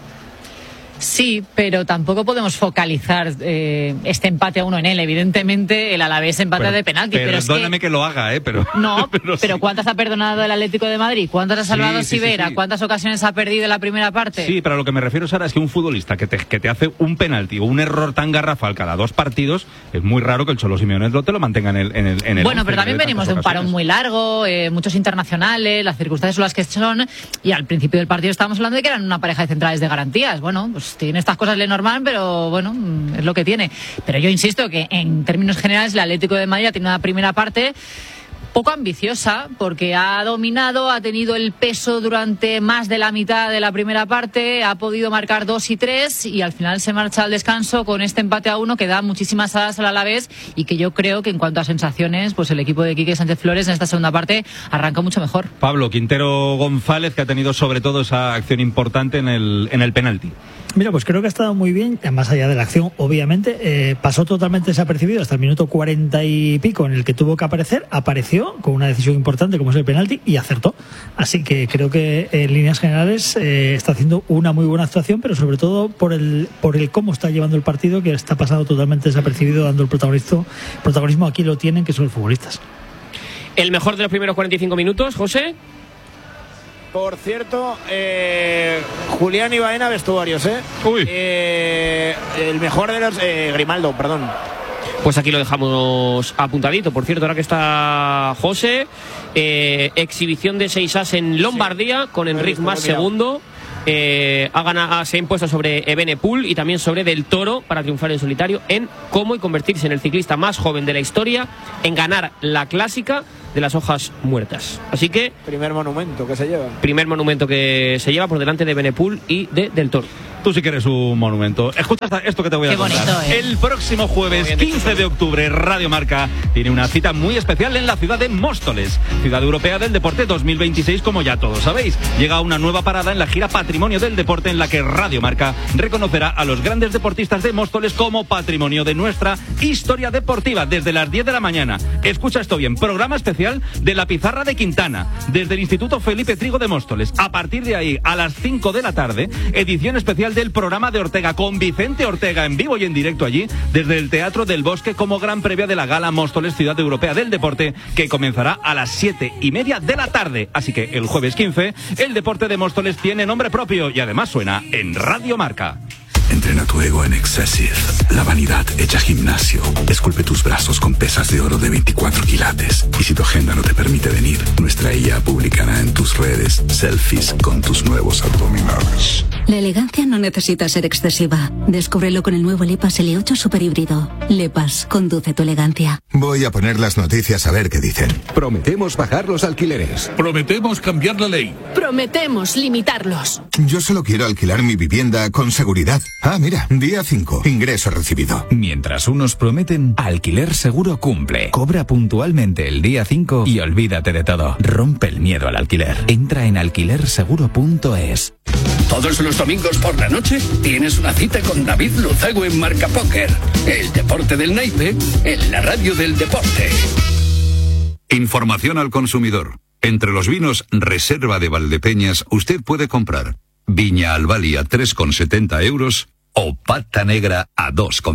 Sí, pero tampoco podemos focalizar este empate a 1 en él. Evidentemente, el Alavés empata de penalti. Perdóname que lo haga, pero... No, pero ¿cuántas ha perdonado el Atlético de Madrid? ¿Cuántas ha salvado Sivera? Sí. ¿Cuántas ocasiones ha perdido en la primera parte? Sí, pero a lo que me refiero, Sara, es que un futbolista que te hace un penalti o un error tan garrafal cada 2 partidos, es muy raro que el Cholo Simeone te lo mantenga en el Bueno, pero también venimos de un parón muy largo, muchos internacionales, las circunstancias son las que son, y al principio del partido estábamos hablando de que eran una pareja de centrales de garantías. Bueno, pues tiene estas cosas Lenormand, pero bueno, es lo que tiene. Pero yo insisto que en términos generales el Atlético de Madrid ha tenido una primera parte poco ambiciosa, porque ha dominado, ha tenido el peso durante más de la mitad de la primera parte, ha podido marcar 2 y 3, y al final se marcha al descanso con este empate a 1 que da muchísimas alas al Alavés, y que yo creo que en cuanto a sensaciones, pues el equipo de Quique Sánchez Flores en esta segunda parte arranca mucho mejor. Pablo Quintero González, que ha tenido sobre todo esa acción importante en el penalti. Mira, pues creo que ha estado muy bien, más allá de la acción, obviamente. Pasó totalmente desapercibido hasta el minuto 40 y pico, en el que tuvo que aparecer. Apareció con una decisión importante como es el penalti y acertó. Así que creo que en líneas generales está haciendo una muy buena actuación, pero sobre todo por el cómo está llevando el partido, que está pasando totalmente desapercibido, dando el protagonismo. Aquí lo tienen, que son los futbolistas. El mejor de los primeros 45 minutos, José. Por cierto, Julián y Baena, vestuarios, Uy. El mejor de los... Grimaldo, perdón. Pues aquí lo dejamos apuntadito. Por cierto, ahora que está José, exhibición de 6 as en Lombardía, con Enric Mas segundo. Se ha impuesto sobre Evenepoel y también sobre Del Toro para triunfar en solitario en cómo y convertirse en el ciclista más joven de la historia en ganar la clásica de las hojas muertas. Así que primer monumento que se lleva por delante de Evenepoel y de Del Toro. Tú sí que eres un monumento. Escucha esto que te voy a contar. Bonito, El próximo jueves 15 de octubre, Radio Marca tiene una cita muy especial en la ciudad de Móstoles, Ciudad Europea del Deporte 2026, como ya todos sabéis. Llega una nueva parada en la gira Patrimonio del Deporte, en la que Radio Marca reconocerá a los grandes deportistas de Móstoles como patrimonio de nuestra historia deportiva desde las 10 de la mañana. Escucha esto bien, programa especial de la Pizarra de Quintana, desde el Instituto Felipe Trigo de Móstoles. A partir de ahí, a las 5 de la tarde, edición especial del programa de Ortega, con Vicente Ortega en vivo y en directo allí, desde el Teatro del Bosque, como gran previa de la Gala Móstoles Ciudad Europea del Deporte, que comenzará a las 7:30 de la tarde. Así que el jueves 15, el deporte de Móstoles tiene nombre propio y además suena en Radio Marca. Entrena tu ego en Excessive. La vanidad hecha gimnasio. Esculpe tus brazos con pesas de oro de 24 quilates. Y si tu agenda no te permite venir, nuestra IA publicará en tus redes selfies con tus nuevos abdominales. La elegancia no necesita ser excesiva. Descúbrelo con el nuevo Lepas L8 Super Híbrido. Lepas, conduce tu elegancia. Voy a poner las noticias a ver qué dicen. Prometemos bajar los alquileres. Prometemos cambiar la ley. Prometemos limitarlos. Yo solo quiero alquilar mi vivienda con seguridad. Ah, mira, día 5, ingreso recibido. Mientras unos prometen, Alquiler Seguro cumple. Cobra puntualmente el día 5 y olvídate de todo. Rompe el miedo al alquiler. Entra en alquilerseguro.es. Todos los domingos por la noche tienes una cita con David Luzago en Marca Póker. El deporte del naipe en la radio del deporte. Información al consumidor. Entre los vinos Reserva de Valdepeñas usted puede comprar Viña Albali a 3,70 euros o Pata Negra a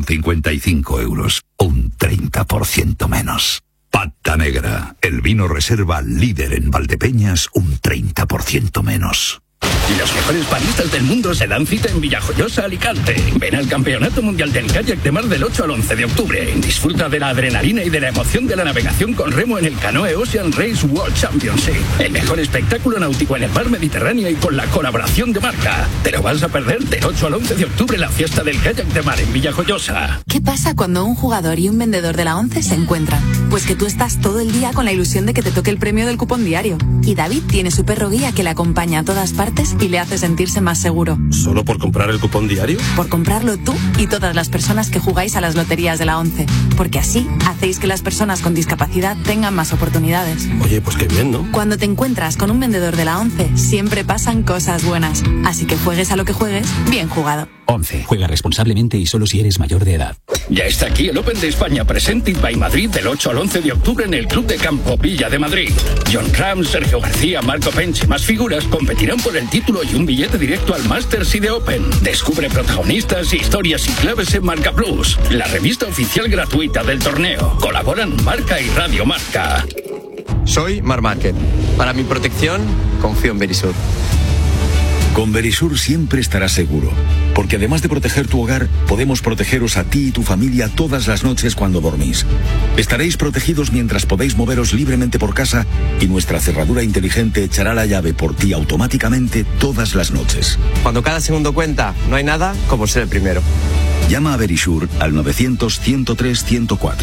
2,55 euros. Un 30% menos. Pata Negra, el vino Reserva líder en Valdepeñas, un 30% menos. Los mejores baristas del mundo se dan cita en Villajoyosa, Alicante. Ven al Campeonato Mundial del Kayak de Mar del 8 al 11 de octubre. Disfruta de la adrenalina y de la emoción de la navegación con remo en el Canoe Ocean Race World Championship. El mejor espectáculo náutico en el mar Mediterráneo y con la colaboración de Marca. Te lo vas a perder del 8 al 11 de octubre, la fiesta del kayak de mar en Villajoyosa. ¿Qué pasa cuando un jugador y un vendedor de la ONCE se encuentran? Pues que tú estás todo el día con la ilusión de que te toque el premio del cupón diario. Y David tiene su perro guía que le acompaña a todas partes y le hace sentirse más seguro. ¿Solo por comprar el cupón diario? Por comprarlo tú y todas las personas que jugáis a las loterías de la ONCE. Porque así hacéis que las personas con discapacidad tengan más oportunidades. Oye, pues qué bien, ¿no? Cuando te encuentras con un vendedor de la ONCE, siempre pasan cosas buenas. Así que juegues a lo que juegues, bien jugado. 11. Juega responsablemente y solo si eres mayor de edad. Ya está aquí el Open de España Presented by Madrid del 8 al 11 de octubre en el Club de Campo Villa de Madrid. John Ram, Sergio García, Marco Pench y más figuras competirán por el título y un billete directo al Masters y de Open. Descubre protagonistas, historias y claves en Marca Plus, la revista oficial gratuita del torneo. Colaboran Marca y Radio Marca. Soy Marc Márquez. Para mi protección, confío en Verisur. Con Verisur siempre estarás seguro, porque además de proteger tu hogar, podemos protegeros a ti y tu familia todas las noches cuando dormís. Estaréis protegidos mientras podéis moveros libremente por casa y nuestra cerradura inteligente echará la llave por ti automáticamente todas las noches. Cuando cada segundo cuenta, no hay nada como ser el primero. Llama a Verisur al 900-103-104.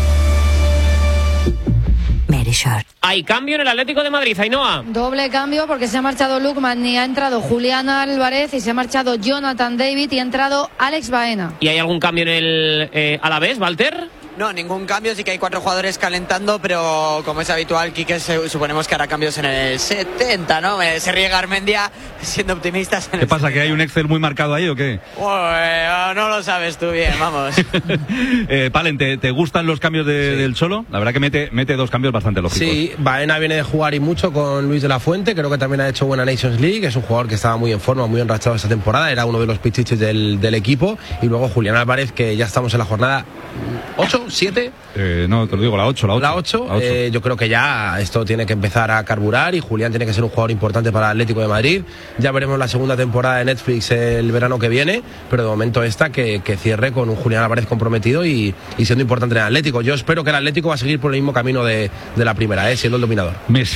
Hay cambio en el Atlético de Madrid, Ainhoa. Doble cambio porque se ha marchado Lukman y ha entrado Julián Álvarez y se ha marchado Jonathan David y ha entrado Alex Baena. ¿Y hay algún cambio en el Alavés, Walter? No, ningún cambio, sí que hay 4 jugadores calentando, pero como es habitual, Quique, suponemos que hará cambios en el 70, ¿no? Se ríe Garmendia, siendo optimistas. ¿Qué pasa, 70. ¿Que hay un Excel muy marcado ahí o qué? Bueno, no lo sabes tú bien, vamos. Palen, ¿te gustan los cambios del Cholo? La verdad que mete 2 cambios bastante lógicos. Sí, Baena viene de jugar y mucho con Luis de la Fuente, creo que también ha hecho buena Nations League, es un jugador que estaba muy en forma, muy enrachado esta temporada, era uno de los pichiches del equipo, y luego Julián Álvarez, que ya estamos en la jornada 8, 8, 7. No, te lo digo, la 8. La 8. Yo creo que ya esto tiene que empezar a carburar y Julián tiene que ser un jugador importante para el Atlético de Madrid. Ya veremos la segunda temporada de Netflix el verano que viene, pero de momento esta que cierre con un Julián Álvarez comprometido y siendo importante en el Atlético. Yo espero que el Atlético va a seguir por el mismo camino de la primera, siendo el dominador.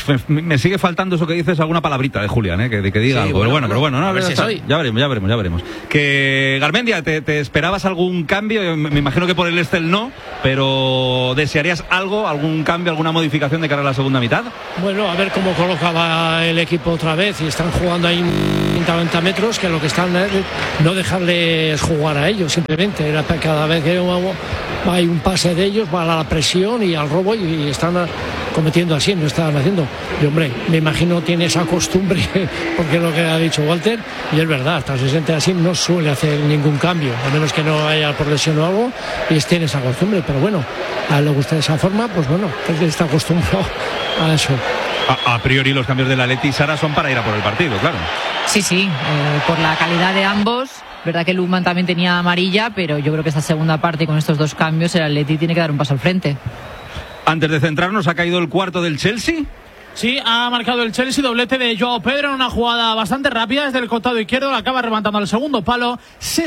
Me sigue faltando eso que dices, alguna palabrita de Julián, que diga sí, algo. Pero bueno, no, a ver si soy. Ya veremos. Que Garmendia, ¿te esperabas algún cambio? Me imagino que por el Estel no, pero ¿desearías algún cambio, alguna modificación de cara a la segunda mitad? Bueno, a ver cómo colocaba el equipo otra vez, y están jugando ahí 90 metros, que lo que están no dejarles jugar a ellos, simplemente cada vez que hay un pase de ellos va a la presión y al robo, y están cometiendo así, no están haciendo. Y hombre, me imagino tiene esa costumbre, porque es lo que ha dicho Walter, y es verdad, hasta se siente así, no suele hacer ningún cambio, a menos que no haya por lesión o algo, y tiene esa costumbre, pero bueno, a él le gusta de esa forma, pues bueno, está acostumbrado a eso. A priori los cambios de la Atleti, Sara, son para ir a por el partido, claro. Sí, por la calidad de ambos. Verdad que Lukman también tenía amarilla, pero yo creo que esta segunda parte, con estos dos cambios, el Atleti tiene que dar un paso al frente. Antes de centrarnos, ¿ha caído el cuarto del Chelsea? Sí, ha marcado el Chelsea, doblete de Joao Pedro en una jugada bastante rápida desde el costado izquierdo, la acaba rematando al segundo palo.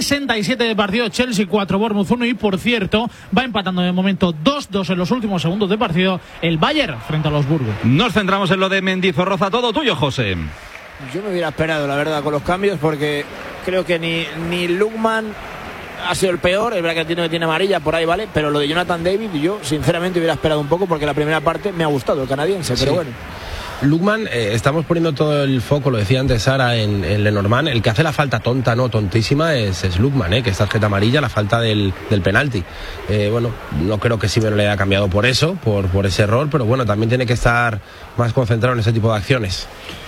67 de partido, Chelsea 4, Bournemouth 1, y por cierto, va empatando de momento 2-2 en los últimos segundos de partido el Bayern frente a los Burgos. Nos centramos en lo de Mendizorroza, todo tuyo, José. Yo me hubiera esperado, la verdad, con los cambios, porque creo que ni Lukman ha sido el peor. Es verdad que tiene amarilla por ahí, vale, pero lo de Jonathan David, yo sinceramente hubiera esperado un poco, porque la primera parte me ha gustado, el canadiense, pero bueno. Lukman, estamos poniendo todo el foco, lo decía antes Sara, en Lenormand. El que hace la falta tonta, no tontísima, es Lukman, que es tarjeta amarilla, la falta del penalti. Bueno, no creo que Simeone le haya cambiado por eso, por ese error, pero bueno, también tiene que estar más concentrado en ese tipo de acciones.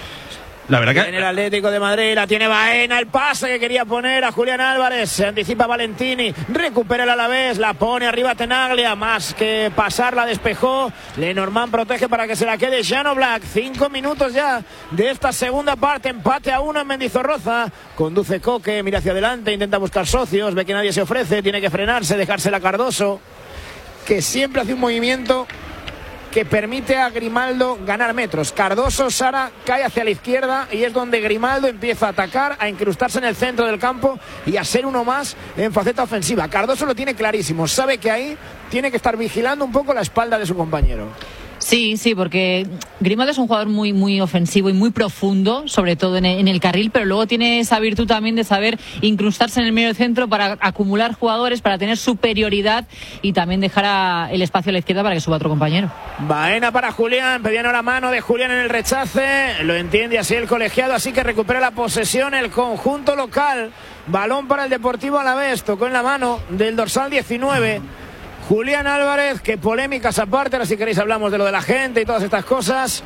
La verdad que en el Atlético de Madrid la tiene Baena, el pase que quería poner a Julián Álvarez, se anticipa Valentini, recupera el Alavés, la pone arriba Tenaglia, más que pasar la despejó, Lenormand protege para que se la quede Jan Oblak. 5 minutos ya de esta segunda parte, empate a 1 en Mendizorroza, conduce Coque, mira hacia adelante, intenta buscar socios, ve que nadie se ofrece, tiene que frenarse, dejársela a Cardoso, que siempre hace un movimiento que permite a Grimaldo ganar metros. Cardoso, Sara, cae hacia la izquierda y es donde Grimaldo empieza a atacar, a incrustarse en el centro del campo y a ser uno más en faceta ofensiva. Cardoso lo tiene clarísimo, sabe que ahí tiene que estar vigilando un poco la espalda de su compañero. Sí, porque Grimaldo es un jugador muy, muy ofensivo y muy profundo, sobre todo en el carril, pero luego tiene esa virtud también de saber incrustarse en el medio centro para acumular jugadores, para tener superioridad y también dejar el espacio a la izquierda para que suba otro compañero. Baena para Julián, pedían la mano de Julián en el rechace, lo entiende así el colegiado, así que recupera la posesión el conjunto local. Balón para el Deportivo Alavés, tocó en la mano del dorsal 19. Julián Álvarez, que polémicas aparte, ahora si queréis hablamos de lo de la gente y todas estas cosas.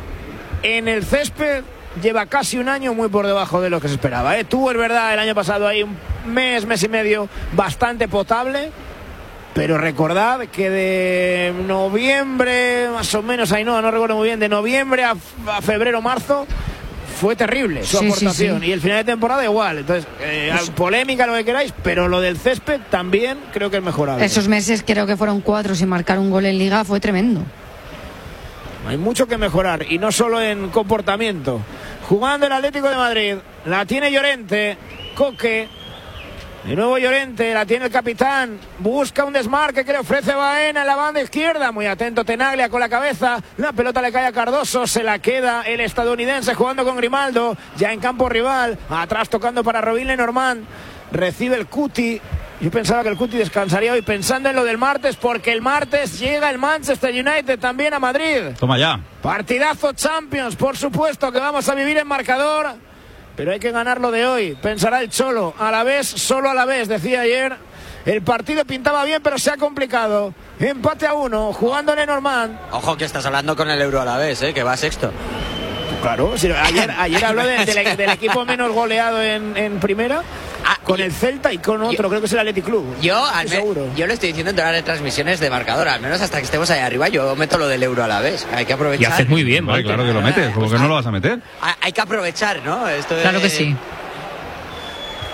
En el césped lleva casi un año muy por debajo de lo que se esperaba. Tuvo, es verdad, el año pasado ahí un mes y medio bastante potable, pero recordad que de noviembre, más o menos, ahí no recuerdo muy bien, de noviembre a febrero, marzo, fue terrible su aportación. Y el final de temporada igual. Entonces, polémica, lo que queráis, pero lo del césped también creo que es mejorable. Esos meses creo que fueron 4 sin marcar un gol en Liga, fue tremendo. Hay mucho que mejorar, y no solo en comportamiento. Jugando el Atlético de Madrid, la tiene Llorente, Coque, de nuevo Llorente, la tiene el capitán, busca un desmarque que le ofrece Baena en la banda izquierda, muy atento Tenaglia con la cabeza, la pelota le cae a Cardoso, se la queda el estadounidense jugando con Grimaldo, ya en campo rival, atrás tocando para Robin Lenormand, recibe el Cuti. Yo pensaba que el Cuti descansaría hoy, pensando en lo del martes, porque el martes llega el Manchester United también a Madrid. Toma ya. Partidazo Champions, por supuesto que vamos a vivir en marcador, pero hay que ganarlo de hoy. Pensará el Cholo, a la vez, solo a la vez, decía ayer. El partido pintaba bien, pero se ha complicado. Empate a 1, jugando Lenormand. Ojo que estás hablando con el Euro a la vez, que va sexto. Claro, ayer habló del equipo menos goleado en primera, con el Celta y con otro, creo que es el Athletic Club. Yo lo estoy diciendo en todas las transmisiones de marcador, al menos hasta que estemos ahí arriba, yo meto lo del Euro a la vez. Hay que aprovechar. Y haces muy bien, ¿vale? Claro que lo metes, como que no lo vas a meter. Hay que aprovechar, ¿no? Claro que sí.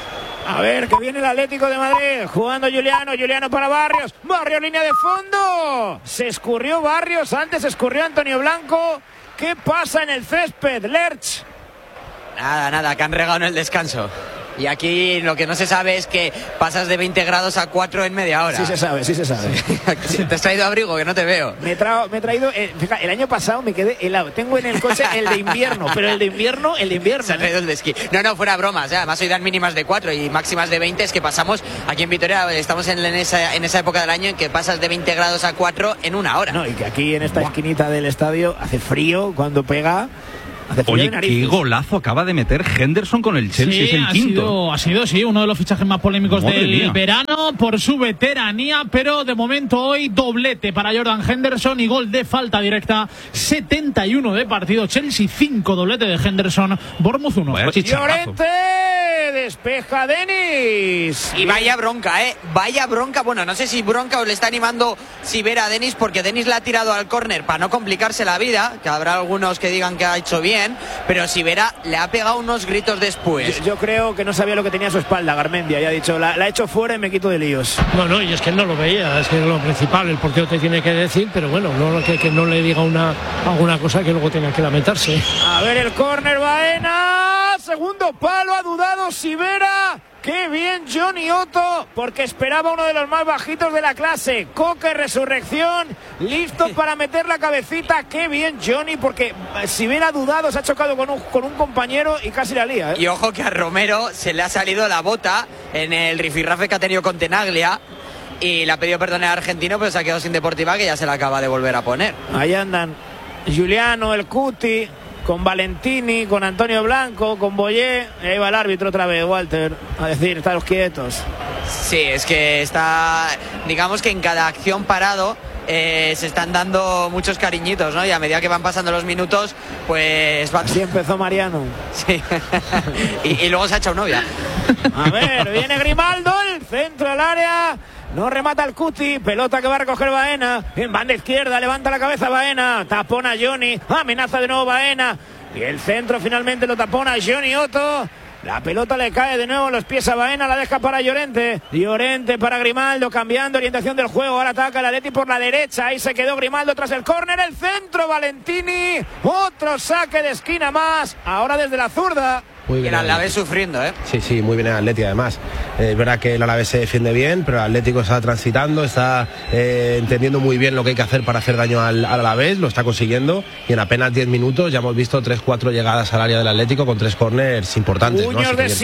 A ver, que viene el Atlético de Madrid, jugando Juliano para Barrios, línea de fondo, se escurrió Barrios, antes se escurrió Antonio Blanco. ¿Qué pasa en el césped, Lerch? Nada, que han regado en el descanso. Y aquí lo que no se sabe es que pasas de 20 grados a 4 en media hora. Sí se sabe. ¿Te has traído abrigo? Que no te veo. Me he traído, fíjate, el año pasado me quedé helado. Tengo en el coche el de invierno, pero el de invierno. Se ha traído el de esquí. No, fuera bromas. Además hoy dan mínimas de 4 y máximas de 20. Es que pasamos, aquí en Vitoria, estamos en esa época del año en que pasas de 20 grados a 4 en una hora. No, y que aquí en esta esquinita del estadio hace frío cuando pega. Oye, qué golazo acaba de meter Henderson con el Chelsea, sí, es el quinto. Ha sido uno de los fichajes más polémicos del verano por su veteranía, pero de momento hoy doblete para Jordan Henderson y gol de falta directa, 71 de partido, Chelsea 5, doblete de Henderson, Bournemouth 1. Llorente, despeja Denis. Y vaya bronca, vaya bronca, bueno, no sé si bronca o le está animando Sivera a Denis, porque Denis le ha tirado al córner para no complicarse la vida, que habrá algunos que digan que ha hecho bien, pero Sivera le ha pegado unos gritos después. Yo creo que no sabía lo que tenía a su espalda Garmendia, y ha dicho, la ha hecho fuera y me quito de líos. No, y es que él no lo veía, es que lo principal, el portero te tiene que decir, pero bueno, que no le diga alguna cosa que luego tenga que lamentarse. A ver el córner, Baena, segundo palo, ha dudado Sivera. ¡Qué bien Johnny Otto! Porque esperaba uno de los más bajitos de la clase. Coque, resurrección, listo para meter la cabecita. ¡Qué bien Johnny! Porque si hubiera dudado, se ha chocado con un compañero y casi la lía. Y ojo que a Romero se le ha salido la bota en el rifirrafe que ha tenido con Tenaglia. Y le ha pedido perdón al argentino, pero se ha quedado sin Deportiva, que ya se la acaba de volver a poner. Ahí andan Juliano, el Cuti, con Valentini, con Antonio Blanco, con Boyé. Y ahí va el árbitro otra vez, Walter, a decir, estáos quietos. Sí, es que está, digamos que en cada acción parado se están dando muchos cariñitos, ¿no? Y a medida que van pasando los minutos, pues va... Así empezó Mariano. Sí. y luego se ha echado novia. A ver, viene Grimaldo, el centro del área. No remata el Cuti, pelota que va a recoger Baena. En banda izquierda, levanta la cabeza Baena. Tapona Johnny, amenaza de nuevo Baena. Y el centro finalmente lo tapona Johnny Otto. La pelota le cae de nuevo en los pies a Baena, la deja para Llorente. Llorente para Grimaldo, cambiando orientación del juego. Ahora ataca el Atleti por la derecha. Ahí se quedó Grimaldo tras el córner. El centro, Valentini. Otro saque de esquina más. Ahora desde la zurda. Muy bien, el Alavés sufriendo, ¿eh? Sí, muy bien el Atleti además. Es verdad que el Alavés se defiende bien, pero el Atlético está transitando, está entendiendo muy bien lo que hay que hacer para hacer daño al Alavés, lo está consiguiendo, y en apenas 10 minutos ya hemos visto 3-4 llegadas al área del Atlético con 3 corners importantes. Puños de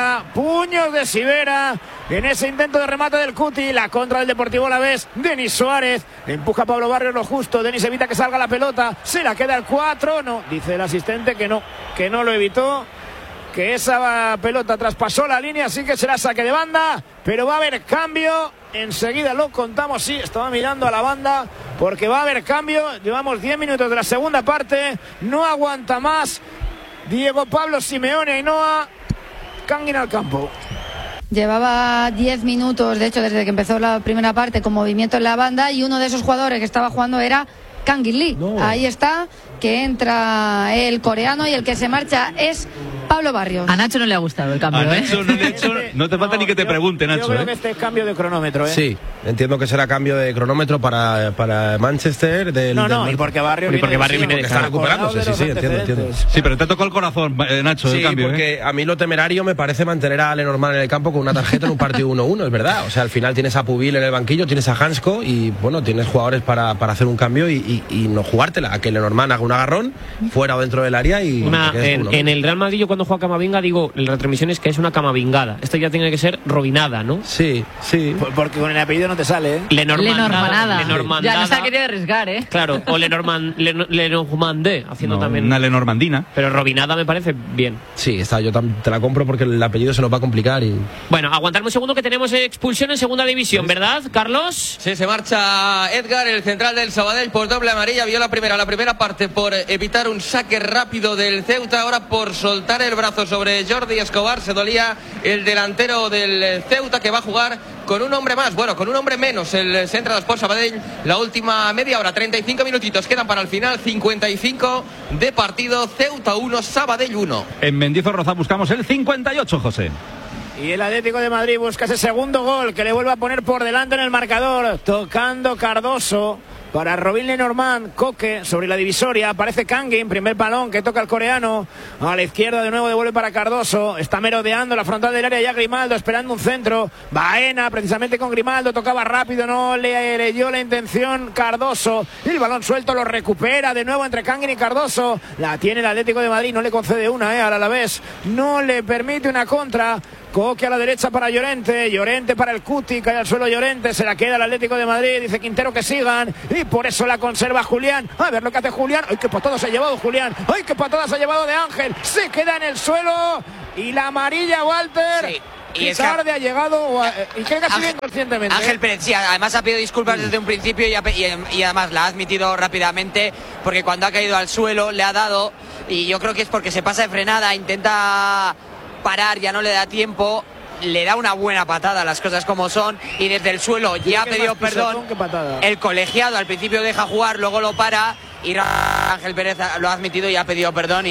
Sivera, en ese intento de remate del Cuti, la contra del Deportivo Alavés, Denis Suárez, empuja a Pablo Barrios lo justo, Denis evita que salga la pelota, se la queda el 4, no, dice el asistente que no lo evitó, que esa pelota traspasó la línea, así que será saque de banda, pero va a haber cambio, enseguida lo contamos, sí, estaba mirando a la banda, porque va a haber cambio, llevamos 10 minutos de la segunda parte, no aguanta más, Diego Pablo Simeone, Ainhoa, Canguin al campo. Llevaba 10 minutos, de hecho, desde que empezó la primera parte con movimiento en la banda, y uno de esos jugadores que estaba jugando era Kangin Lee. No. Ahí está, que entra el coreano, y el que se marcha es Pablo Barrios. A Nacho no le ha gustado el cambio, no te falta ni que te pregunte, Nacho. Yo creo que este es cambio de cronómetro, ¿eh? Sí, entiendo que será cambio de cronómetro para Manchester. Y porque Barrios viene de está recuperándose, sí, entiendo. Sí, pero te tocó el corazón, Nacho, el cambio. Porque a mí lo temerario me parece mantener a Lenormand en el campo con una tarjeta en un partido 1-1, es verdad. O sea, al final tienes a Pubil en el banquillo, tienes a Hansko y, bueno, tienes jugadores para hacer un cambio y no jugártela, a que Lenormand haga un agarrón fuera o dentro del área y... En el Real Madrid, cuando juega Camavinga, digo, en la retransmisión es que es una Camavingada. Esto ya tiene que ser Robinada, ¿no? Sí. Porque con el apellido no te sale, ¿eh? Lenormandada. Ya no se ha querido arriesgar, ¿eh? Claro, o Lenormandé, haciendo también... Una Lenormandina. Pero Robinada me parece bien. Sí, yo te la compro porque el apellido se nos va a complicar y... Bueno, aguantarme un segundo que tenemos expulsión en segunda división, ¿verdad, Carlos? Sí, se marcha Edgar, el central del Sabadell, por doble amarilla. Vio la primera parte por evitar un saque rápido del Ceuta, ahora por soltar el brazo sobre Jordi Escobar. Se dolía el delantero del Ceuta, que va a jugar con un hombre más, con un hombre menos, el Central Sport Sabadell. La última media hora, 35 minutitos quedan para el final, 55 de partido. Ceuta 1, Sabadell 1. En Mendizorroza buscamos el 58, José. Y el Atlético de Madrid busca ese segundo gol que le vuelve a poner por delante en el marcador. Tocando Cardoso para Robin Lenormand. Coque sobre la divisoria. Aparece Kangin. Primer balón que toca el coreano. A la izquierda de nuevo devuelve para Cardoso. Está merodeando la frontal del área ya Grimaldo esperando un centro. Baena precisamente con Grimaldo. Tocaba rápido. No le leyó la intención Cardoso. El balón suelto lo recupera de nuevo entre Kangin y Cardoso. La tiene el Atlético de Madrid. No le concede una al Alavés. No le permite una contra. Coque a la derecha para Llorente. Llorente para el Cuti. Cae al suelo Llorente. Se la queda el Atlético de Madrid. Dice Quintero que sigan. Y por eso la conserva Julián. A ver lo que hace Julián. ¡Ay, qué patada se ha llevado Julián! ¡Ay, qué patada se ha llevado de Ángel! Se queda en el suelo. Y la amarilla Walter. Sí. Y tarde ha llegado y que casi bien conscientemente. Ángel Pérez, sí, además ha pedido disculpas desde un principio y además la ha admitido rápidamente porque cuando ha caído al suelo le ha dado y yo creo que es porque se pasa de frenada, intenta parar, ya no le da tiempo, le da una buena patada, las cosas como son, y desde el suelo ya ha pedido perdón. El colegiado al principio deja jugar, luego lo para. Y Ángel Pérez lo ha admitido y ha pedido perdón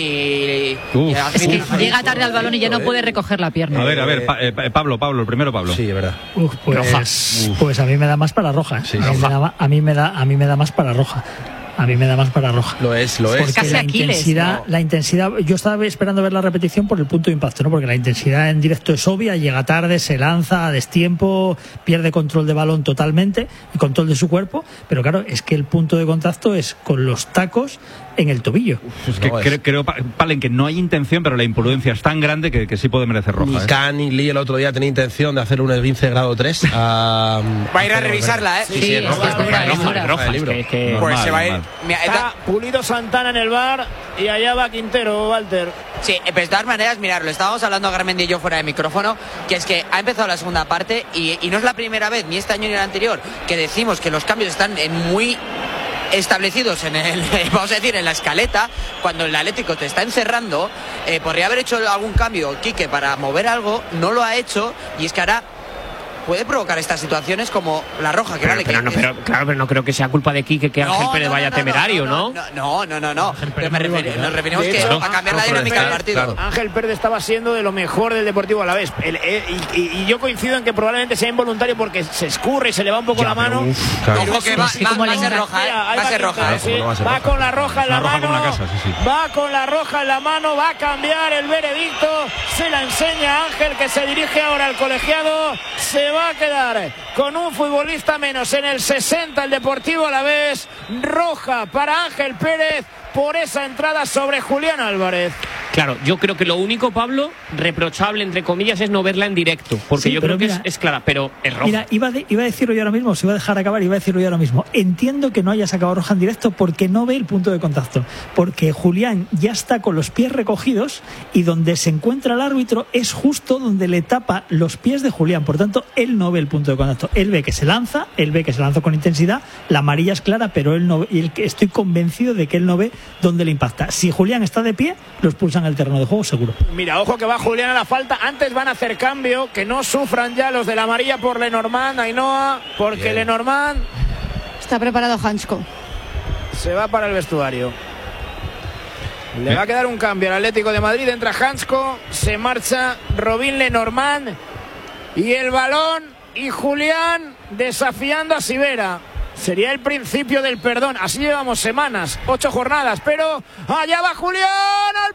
llega tarde al balón y ya no puede recoger la pierna. A ver, Pablo, el primero Pablo. Sí, es verdad. Pues a mí me da más para roja. Sí, a mí me da más para roja. A mí me da más para roja. Lo es. Porque casi la intensidad, yo estaba esperando ver la repetición por el punto de impacto, ¿no? Porque la intensidad en directo es obvia, llega tarde, se lanza a destiempo, pierde control de balón totalmente y control de su cuerpo, pero claro, es que el punto de contacto es con los tacos en el tobillo. Es que creo, Palen, que no hay intención, pero la imprudencia es tan grande que sí puede merecer roja. Can y Lee el otro día tenía intención de hacer un esguince grado 3. Va a ir a revisarla, ¿eh? Sí, es roja. Pues se va a ir. Está Pulido Santana en el bar y allá va Quintero, Walter. Sí, pero de todas maneras, mirad, lo estábamos hablando Garmendia y yo fuera de micrófono, que es que ha empezado la segunda parte y no es la primera vez, ni este año ni el anterior, que decimos que los cambios están muy establecidos en vamos a decir, en la escaleta. Cuando el Atlético te está encerrando, podría haber hecho algún cambio Quique para mover algo, no lo ha hecho, y es que ahora puede provocar estas situaciones como la roja, que pero no creo que sea culpa de Quique que Ángel Pérez vaya temerario, ¿no? No. Pero nos referimos que a cambiar la dinámica del partido. Claro. Ángel Pérez estaba siendo de lo mejor del Deportivo Alavés. Y yo coincido en que probablemente sea involuntario porque se escurre y se le va un poco la mano. Ojo que va a ser roja, va a ser roja. Va con la roja en la mano. Va con la roja en la mano, va a cambiar el veredicto. Se la enseña Ángel, que se dirige ahora al colegiado. Se va a quedar con un futbolista menos en el 60 el Deportivo Alavés. Roja para Ángel Pérez por esa entrada sobre Julián Álvarez. Claro, yo creo que lo único, Pablo, reprochable entre comillas es no verla en directo, porque sí, yo creo que es clara, pero es roja. Mira, iba a decirlo yo ahora mismo, se iba a dejar acabar, iba a decirlo yo ahora mismo. Entiendo que no haya sacado roja en directo porque no ve el punto de contacto, porque Julián ya está con los pies recogidos y donde se encuentra el árbitro es justo donde le tapa los pies de Julián, por tanto él no ve el punto de contacto, él ve que se lanza con intensidad, la amarilla es clara, pero él no, y estoy convencido de que él no ve dónde le impacta. Si Julián está de pie, lo expulsan al terreno de juego seguro. Mira, ojo que va Julián a la falta. Antes van a hacer cambio, que no sufran ya los de la amarilla por Lenormand, Ainhoa, porque bien. Lenormand está preparado. Hansko se va para el vestuario. Le va a quedar un cambio al Atlético de Madrid. Entra Hansko, se marcha Robin Lenormand y el balón, y Julián desafiando a Sivera. Sería el principio del perdón. Así llevamos semanas, 8 jornadas, pero allá va Julián al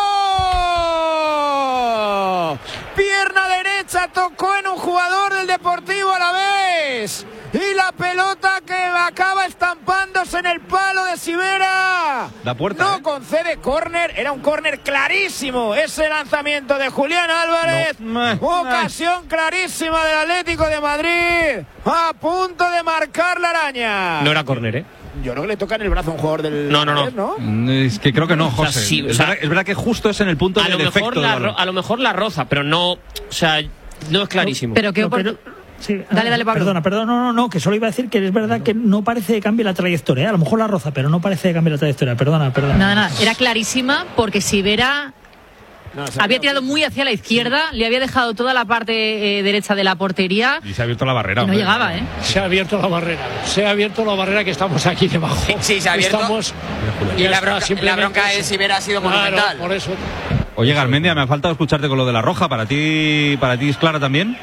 palo. Pierna derecha, tocó en un jugador del Deportivo Alavés. Y la pelota que acaba estampándose en el palo de Sivera. La puerta. No concede córner, era un córner clarísimo. Ese lanzamiento de Julián Álvarez. Ocasión clarísima del Atlético de Madrid. A punto de marcar la araña. No era córner, ¿eh? Yo creo que le toca en el brazo a un jugador del... No. Es que creo que no, José. O sea, sí, es verdad que justo es en el punto del efecto. A lo mejor la roza, pero no... O sea, no es clarísimo. Pero que... Sí, dale, Pablo. Perdona, no, que solo iba a decir que es verdad que no parece que cambie la trayectoria, ¿eh? A lo mejor la roza, pero no parece que cambie la trayectoria, perdona. Nada, era clarísima porque Sivera había tirado muy hacia la izquierda, le había dejado toda la parte derecha de la portería. Y se ha abierto la barrera. Y no llegaba, ¿eh? Se ha abierto la barrera que estamos aquí debajo. Sí, se ha abierto. Y la bronca de Sivera ha sido monumental. Por eso. Oye, Garmendia, me ha faltado escucharte con lo de la roja. ¿Para ti es clara también?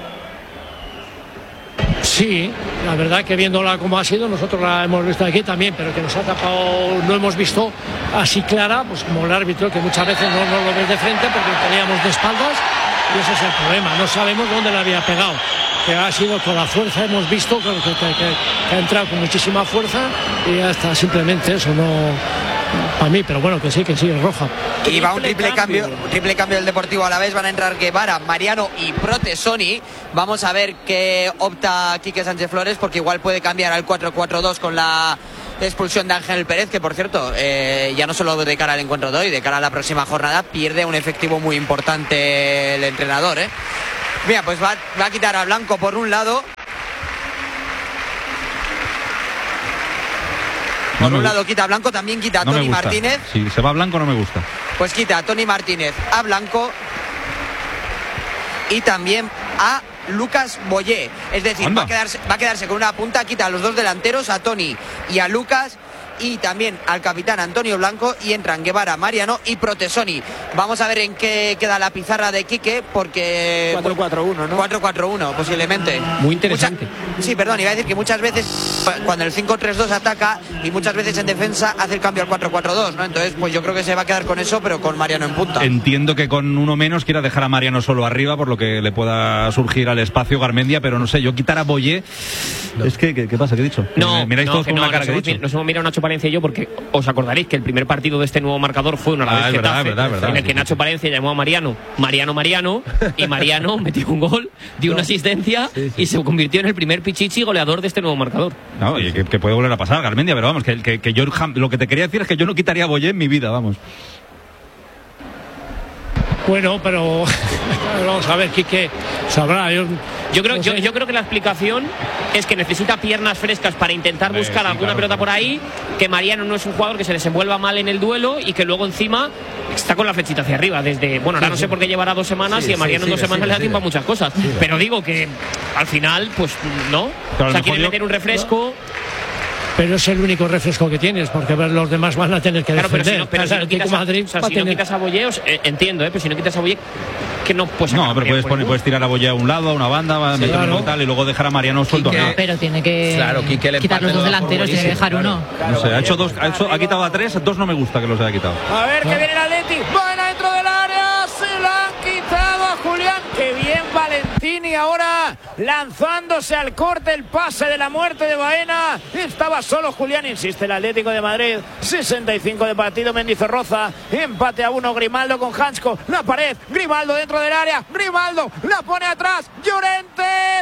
Sí, la verdad que viéndola como ha sido, nosotros la hemos visto aquí también, pero que nos ha tapado, no hemos visto así clara, pues como el árbitro, que muchas veces no lo ves de frente porque lo teníamos de espaldas, y ese es el problema, no sabemos dónde le había pegado, que ha sido con la fuerza, hemos visto que ha entrado con muchísima fuerza y ya está, simplemente eso, no... Para mí, pero bueno, que sí, es roja. Y va un triple cambio del Deportivo Alavés. Van a entrar Guevara, Mariano y Protesoni. Vamos a ver qué opta Quique Sánchez Flores, porque igual puede cambiar al 4-4-2 con la expulsión de Ángel Pérez, que por cierto, ya no solo de cara al encuentro de hoy, de cara a la próxima jornada, pierde un efectivo muy importante el entrenador. Mira, pues va a quitar a Blanco por un lado quita a Blanco, también quita a Tony Martínez. Si se va Blanco no me gusta. Pues quita a Tony Martínez, a Blanco y también a Lucas Boyé. Es decir, va a quedarse con una punta, quita a los dos delanteros, a Tony y a Lucas, y también al capitán Antonio Blanco, y entran Guevara, Mariano y Protesoni. Vamos a ver en qué queda la pizarra de Quique, porque 4-4-1, ¿no? 4-4-1 posiblemente. Muy interesante. Sí, perdón, iba a decir que muchas veces cuando el 5-3-2 ataca, y muchas veces en defensa hace el cambio al 4-4-2, ¿no? Entonces, pues yo creo que se va a quedar con eso, pero con Mariano en punta. Entiendo que con uno menos quiera dejar a Mariano solo arriba, por lo que le pueda surgir al espacio Garmendia, pero no sé, yo quitar a Boyé... No. Es que, ¿qué pasa? ¿Qué he dicho? No, miráis todos con una cara que he dicho. Nos hemos mirado Nacho Palencia y yo, porque os acordaréis que el primer partido de este nuevo marcador fue una vez Getafe, en el que Nacho Palencia llamó a Mariano, y Mariano metió un gol, dio una asistencia y se convirtió en el primer pichichi goleador de este nuevo marcador. No, y que puede volver a pasar, Garmendia, pero vamos, que yo lo que te quería decir es que yo no quitaría a Boyé en mi vida, vamos. Bueno, pero vamos a ver, Quique sabrá. Yo creo que la explicación es que necesita piernas frescas para intentar buscar alguna pelota por ahí, que Mariano no es un jugador que se desenvuelva mal en el duelo y que luego encima está con la flechita hacia arriba desde, bueno, ahora no sé por qué llevará 2 semanas, y a Mariano en 2 semanas le da tiempo a muchas cosas, pero digo que al final, pues no, o sea, quiere meter un refresco. Pero es el único refresco que tienes, porque los demás van a tener que defender. Pero si no quitas a Boyé, entiendo, pero si no quitas a Boyé, que no pues no, pero puedes tirar a Boyé a un lado, a una banda, tal, y luego dejar a Mariano suelto. Pero tiene que quitar los 2 delanteros, tiene que dejar uno. No sé, ha quitado a 3, 2 no me gusta que los haya quitado. A ver, que viene el Atleti, buena dentro del área, se la han quitado a Julián. Qué bien Valentini ahora lanzándose al corte, el pase de la muerte de Baena. Estaba solo Julián, insiste el Atlético de Madrid. 65 de partido, Mendizorroza, empate a 1, Grimaldo con Hansko, la pared, Grimaldo dentro del área, Grimaldo la pone atrás, Llorente,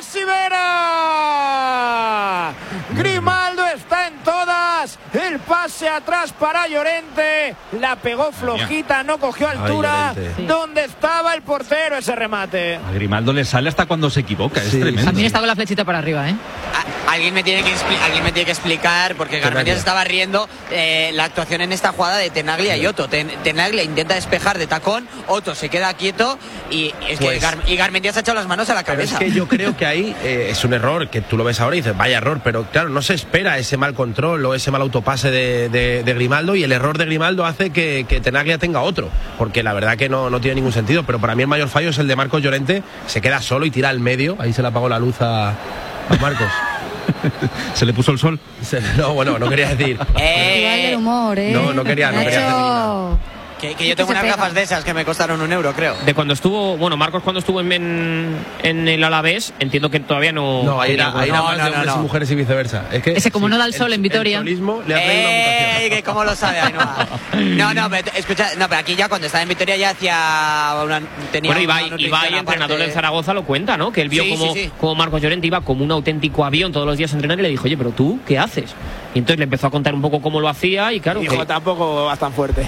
Sivera. Grimaldo está en todas, el pase atrás para Llorente, la pegó flojita, no cogió altura. ¿Dónde estaba el portero ese remate? A Grimaldo le sale hasta cuando se equivoca, es tremendo. También está con la flechita para arriba, Alguien me tiene que explicar, porque Garmendia se estaba riendo, la actuación en esta jugada de Tenaglia y Otto. Tenaglia intenta despejar de tacón, Otto se queda quieto y Garmendia se ha echado las manos a la cabeza. Es que yo creo que ahí es un error, que tú lo ves ahora y dices, vaya error, pero claro, no se espera ese mal control o ese mal autopase de Grimaldo, y el error de Grimaldo hace que Tenaglia tenga otro, porque la verdad que no tiene ningún sentido. Pero para mí el mayor fallo es el de Marcos Llorente, se queda solo y tira al medio, ahí se le apagó la luz a Marcos. ¿Se le puso el sol? No, bueno, no quería decir. El humor, No quería hacer. Que yo tengo unas gafas de esas que me costaron €1, creo. De cuando estuvo, Marcos cuando estuvo en el Alavés, entiendo que todavía no... No, ahí era más de hombres y mujeres y viceversa. Es que ese como no da el sol en Vitoria. El solismo le ha traído una mutación. Que cómo lo sabe Ainhoa. No, pero escucha, pero aquí ya cuando estaba en Vitoria ya tenía Ibai, entrenador del Zaragoza, lo cuenta, ¿no? Que él vio como Marcos Llorente iba como un auténtico avión todos los días a entrenar y le dijo, oye, pero tú, ¿qué haces? Y entonces le empezó a contar un poco cómo lo hacía y claro... Dijo, tampoco vas tan fuerte.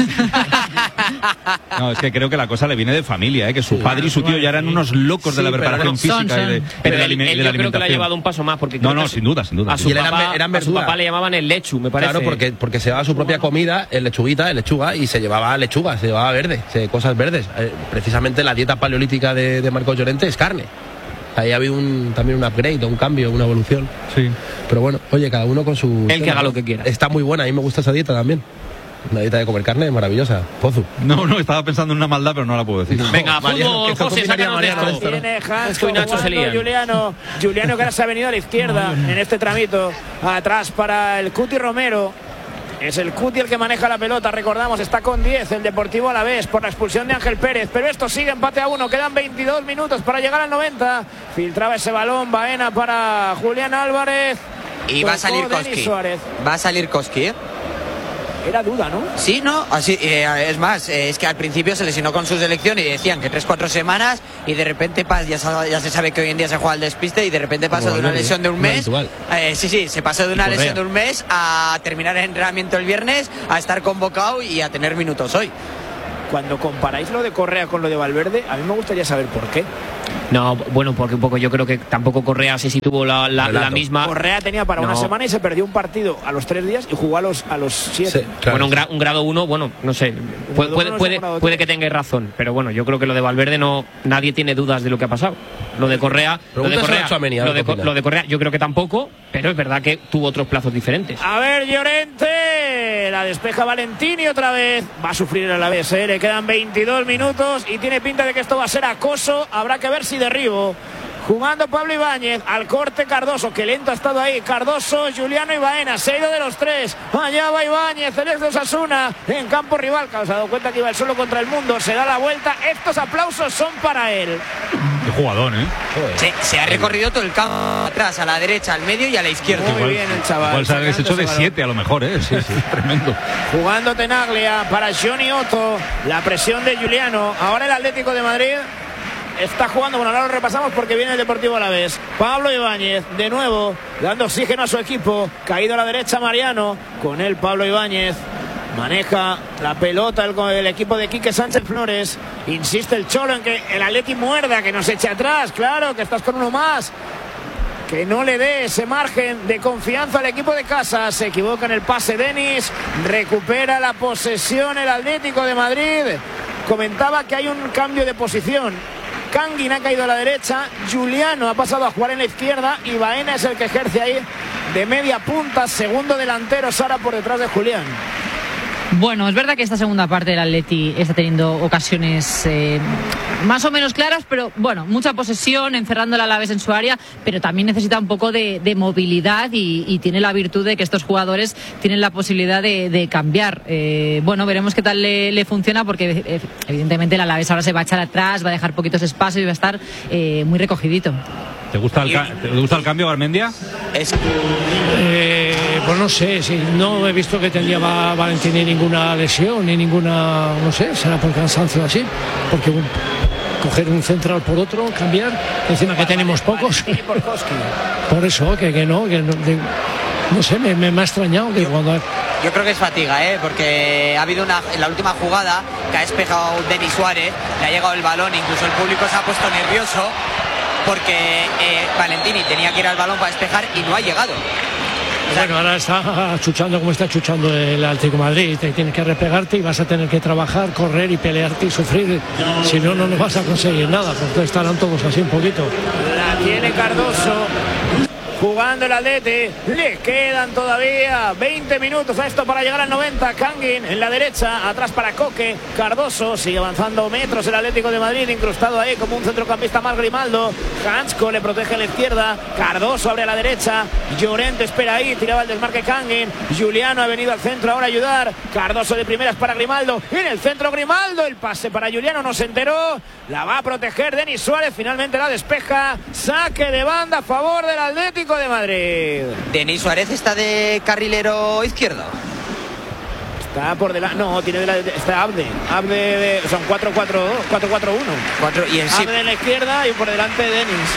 No, es que creo que la cosa le viene de familia, que su padre y su tío ya eran unos locos de la preparación física y de la alimentación. Yo creo que le ha llevado un paso más, porque no, sin duda. A su papá le llamaban el lechu, me parece. Claro, porque se llevaba su propia comida, el lechuga, y se llevaba lechuga, se llevaba verde, cosas verdes. Precisamente la dieta paleolítica de Marcos Llorente es carne. Ahí había también un upgrade, un cambio, una evolución. Sí. Pero bueno, oye, cada uno con su... El que haga lo que quiera. Está muy buena, a mí me gusta esa dieta también. Una dieta de comer carne maravillosa. Pozu. No, estaba pensando en una maldad, pero no la puedo decir. Venga, fútbol, José, sácanos de esto. Tiene Hansko jugando Juliano que ahora se ha venido a la izquierda en este tramito. Atrás para el Cuti Romero. Es el Cuti el que maneja la pelota, recordamos, está con 10 el Deportivo Alavés por la expulsión de Ángel Pérez, pero esto sigue empate a 1, quedan 22 minutos para llegar al 90. Filtraba ese balón Baena para Julián Álvarez. Y va a salir Koski. Va a salir Koski, ¿eh? Era duda, ¿no? Sí, no, así, es más, es que al principio se lesionó con su selección y decían que 3-4 semanas y de repente ya se sabe que hoy en día se juega al despiste y de repente pasa de una lesión de un mes. Se pasó de una lesión de un mes a terminar el entrenamiento el viernes, a estar convocado y a tener minutos hoy. Cuando comparáis lo de Correa con lo de Valverde, a mí me gustaría saber por qué. No, bueno, porque un poco yo creo que tampoco Correa sí tuvo la misma. Correa tenía para una semana y se perdió un partido a los 3 días y jugó a los 7. Sí, claro. Bueno, un grado 1, bueno, no sé, puede que tengáis razón, pero bueno, yo creo que lo de Valverde nadie tiene dudas de lo que ha pasado. Lo de Correa, lo de Correa, yo creo que tampoco, pero es verdad que tuvo otros plazos diferentes. A ver, Llorente, la despeja Valentini otra vez, va a sufrir el Alavés, le quedan 22 minutos y tiene pinta de que esto va a ser acoso, habrá que ver si derribo. Jugando Pablo Ibáñez, al corte Cardoso, que lento ha estado ahí. Cardoso, Juliano y Baena, se ha ido de los 3. Allá va Ibáñez, el ex de Osasuna, en campo rival. Se ha dado cuenta que iba el solo contra el mundo, se da la vuelta. Estos aplausos son para él. Qué jugador, ¿eh? Se ha recorrido todo el campo, atrás, a la derecha, al medio y a la izquierda. Muy bien el chaval. Igual se ha hecho de 7 a lo mejor, ¿eh? Sí, tremendo. Jugando Tenaglia para Johnny Otto, la presión de Juliano. Ahora el Atlético de Madrid está jugando, bueno, ahora lo repasamos porque viene el Deportivo Alavés. Pablo Ibáñez, de nuevo, dando oxígeno a su equipo. Caído a la derecha Mariano, con él Pablo Ibáñez. Maneja la pelota el equipo de Quique Sánchez Flores. Insiste el Cholo en que el Atleti muerda, que no se eche atrás. Claro, que estás con uno más. Que no le dé ese margen de confianza al equipo de casa. Se equivoca en el pase Denis. Recupera la posesión el Atlético de Madrid. Comentaba que hay un cambio de posición. Kangin ha caído a la derecha, Juliano ha pasado a jugar en la izquierda y Baena es el que ejerce ahí de media punta, segundo delantero, Sara por detrás de Julián. Bueno, es verdad que esta segunda parte del Atleti está teniendo ocasiones más o menos claras, pero bueno, mucha posesión, encerrando al Alavés en su área, pero también necesita un poco de movilidad y tiene la virtud de que estos jugadores tienen la posibilidad de cambiar. Bueno, veremos qué tal le funciona, porque evidentemente el Alavés ahora se va a echar atrás, va a dejar poquitos espacios y va a estar muy recogidito. ¿Te gusta el cambio, Garmendia? Pues no sé, si no he visto que tenía Valentini ninguna lesión ni ninguna, no sé, será por cansancio así, porque coger un central por otro, cambiar, encima que tenemos pocos. Por eso, que no sé, me ha extrañado que cuando... Yo creo que es fatiga, porque ha habido en la última jugada que ha despejado Denis Suárez, le ha llegado el balón, incluso el público se ha puesto nervioso porque Valentini tenía que ir al balón para despejar y no ha llegado. Bueno, ahora está chuchando como está chuchando el Atlético de Madrid. Te tienes que repegarte y vas a tener que trabajar, correr y pelearte y sufrir. Si no, no vas a conseguir nada, porque estarán todos así un poquito. La tiene Cardoso. Jugando el Atleti, le quedan todavía 20 minutos a esto para llegar al 90. Kangin en la derecha, atrás para Coque. Cardoso sigue avanzando metros el Atlético de Madrid, incrustado ahí como un centrocampista más Grimaldo. Hansko le protege a la izquierda, Cardoso abre a la derecha, Llorente espera ahí, tiraba el desmarque Kangin. Juliano ha venido al centro ahora a ayudar. Cardoso de primeras para Grimaldo, en el centro Grimaldo, el pase para Juliano, no se enteró, la va a proteger Denis Suárez, finalmente la despeja. Saque de banda a favor del Atlético de Madrid. Denis Suárez está de carrilero izquierdo. Está por delante, no, tiene está Abde, son 4-4-1. Y el Abde en la izquierda y por delante Denis.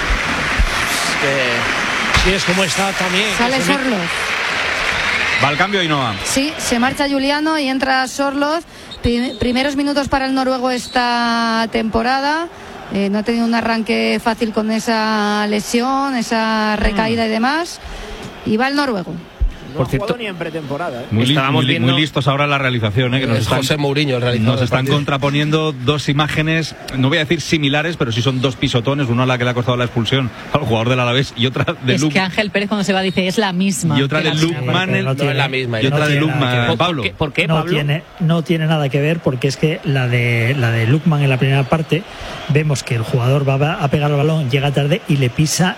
Sí, es como está también. Sale Sorloz. Va al cambio y no va. Sí, se marcha Juliano y entra Sorloz. Primeros minutos para el noruego esta temporada. No ha tenido un arranque fácil con esa lesión, esa recaída y demás. Y va el noruego. No ha jugado ni en pretemporada. Muy listos ahora la realización, que nos están, José Mourinho, el realizador. Nos están contraponiendo dos imágenes, no voy a decir similares, pero sí son dos pisotones, una a la que le ha costado la expulsión al jugador del Alavés y otra de Es que Ángel Pérez cuando se va dice es la misma. Y otra de Lukman, no es la misma. Y otra de Lukman, Pablo. ¿Por qué, no Pablo? No tiene nada que ver, porque es que la de Lukman en la primera parte vemos que el jugador va a pegar el balón, llega tarde y le pisa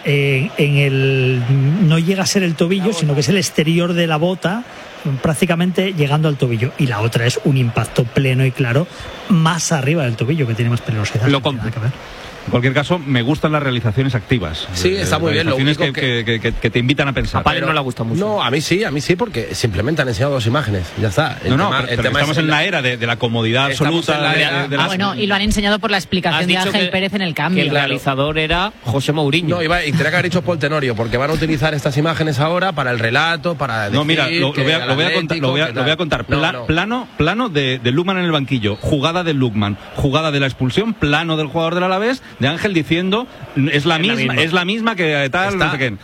no llega a ser el tobillo, sino que es el exterior de la bota, prácticamente llegando al tobillo, y la otra es un impacto pleno y claro más arriba del tobillo, que tiene más peligrosidad. En cualquier caso, me gustan las realizaciones activas. Sí, está muy bien. Lo único que te invitan a pensar. A Padre no le gusta mucho. No, a mí sí, porque simplemente han enseñado dos imágenes. Ya está. Pero estamos en la era de la comodidad absoluta. Bueno, y lo han enseñado por la explicación de Ángel Pérez en el cambio. Que el realizador era José Mourinho. No, y tenía que haber dicho Paul Tenorio, porque van a utilizar estas imágenes ahora para el relato, para decir. No, mira, lo voy a contar. Plano de Lukman en el banquillo, jugada de Lukman, jugada de la expulsión, plano del jugador del Alavés, de Ángel diciendo es la misma que tal, no sé qué.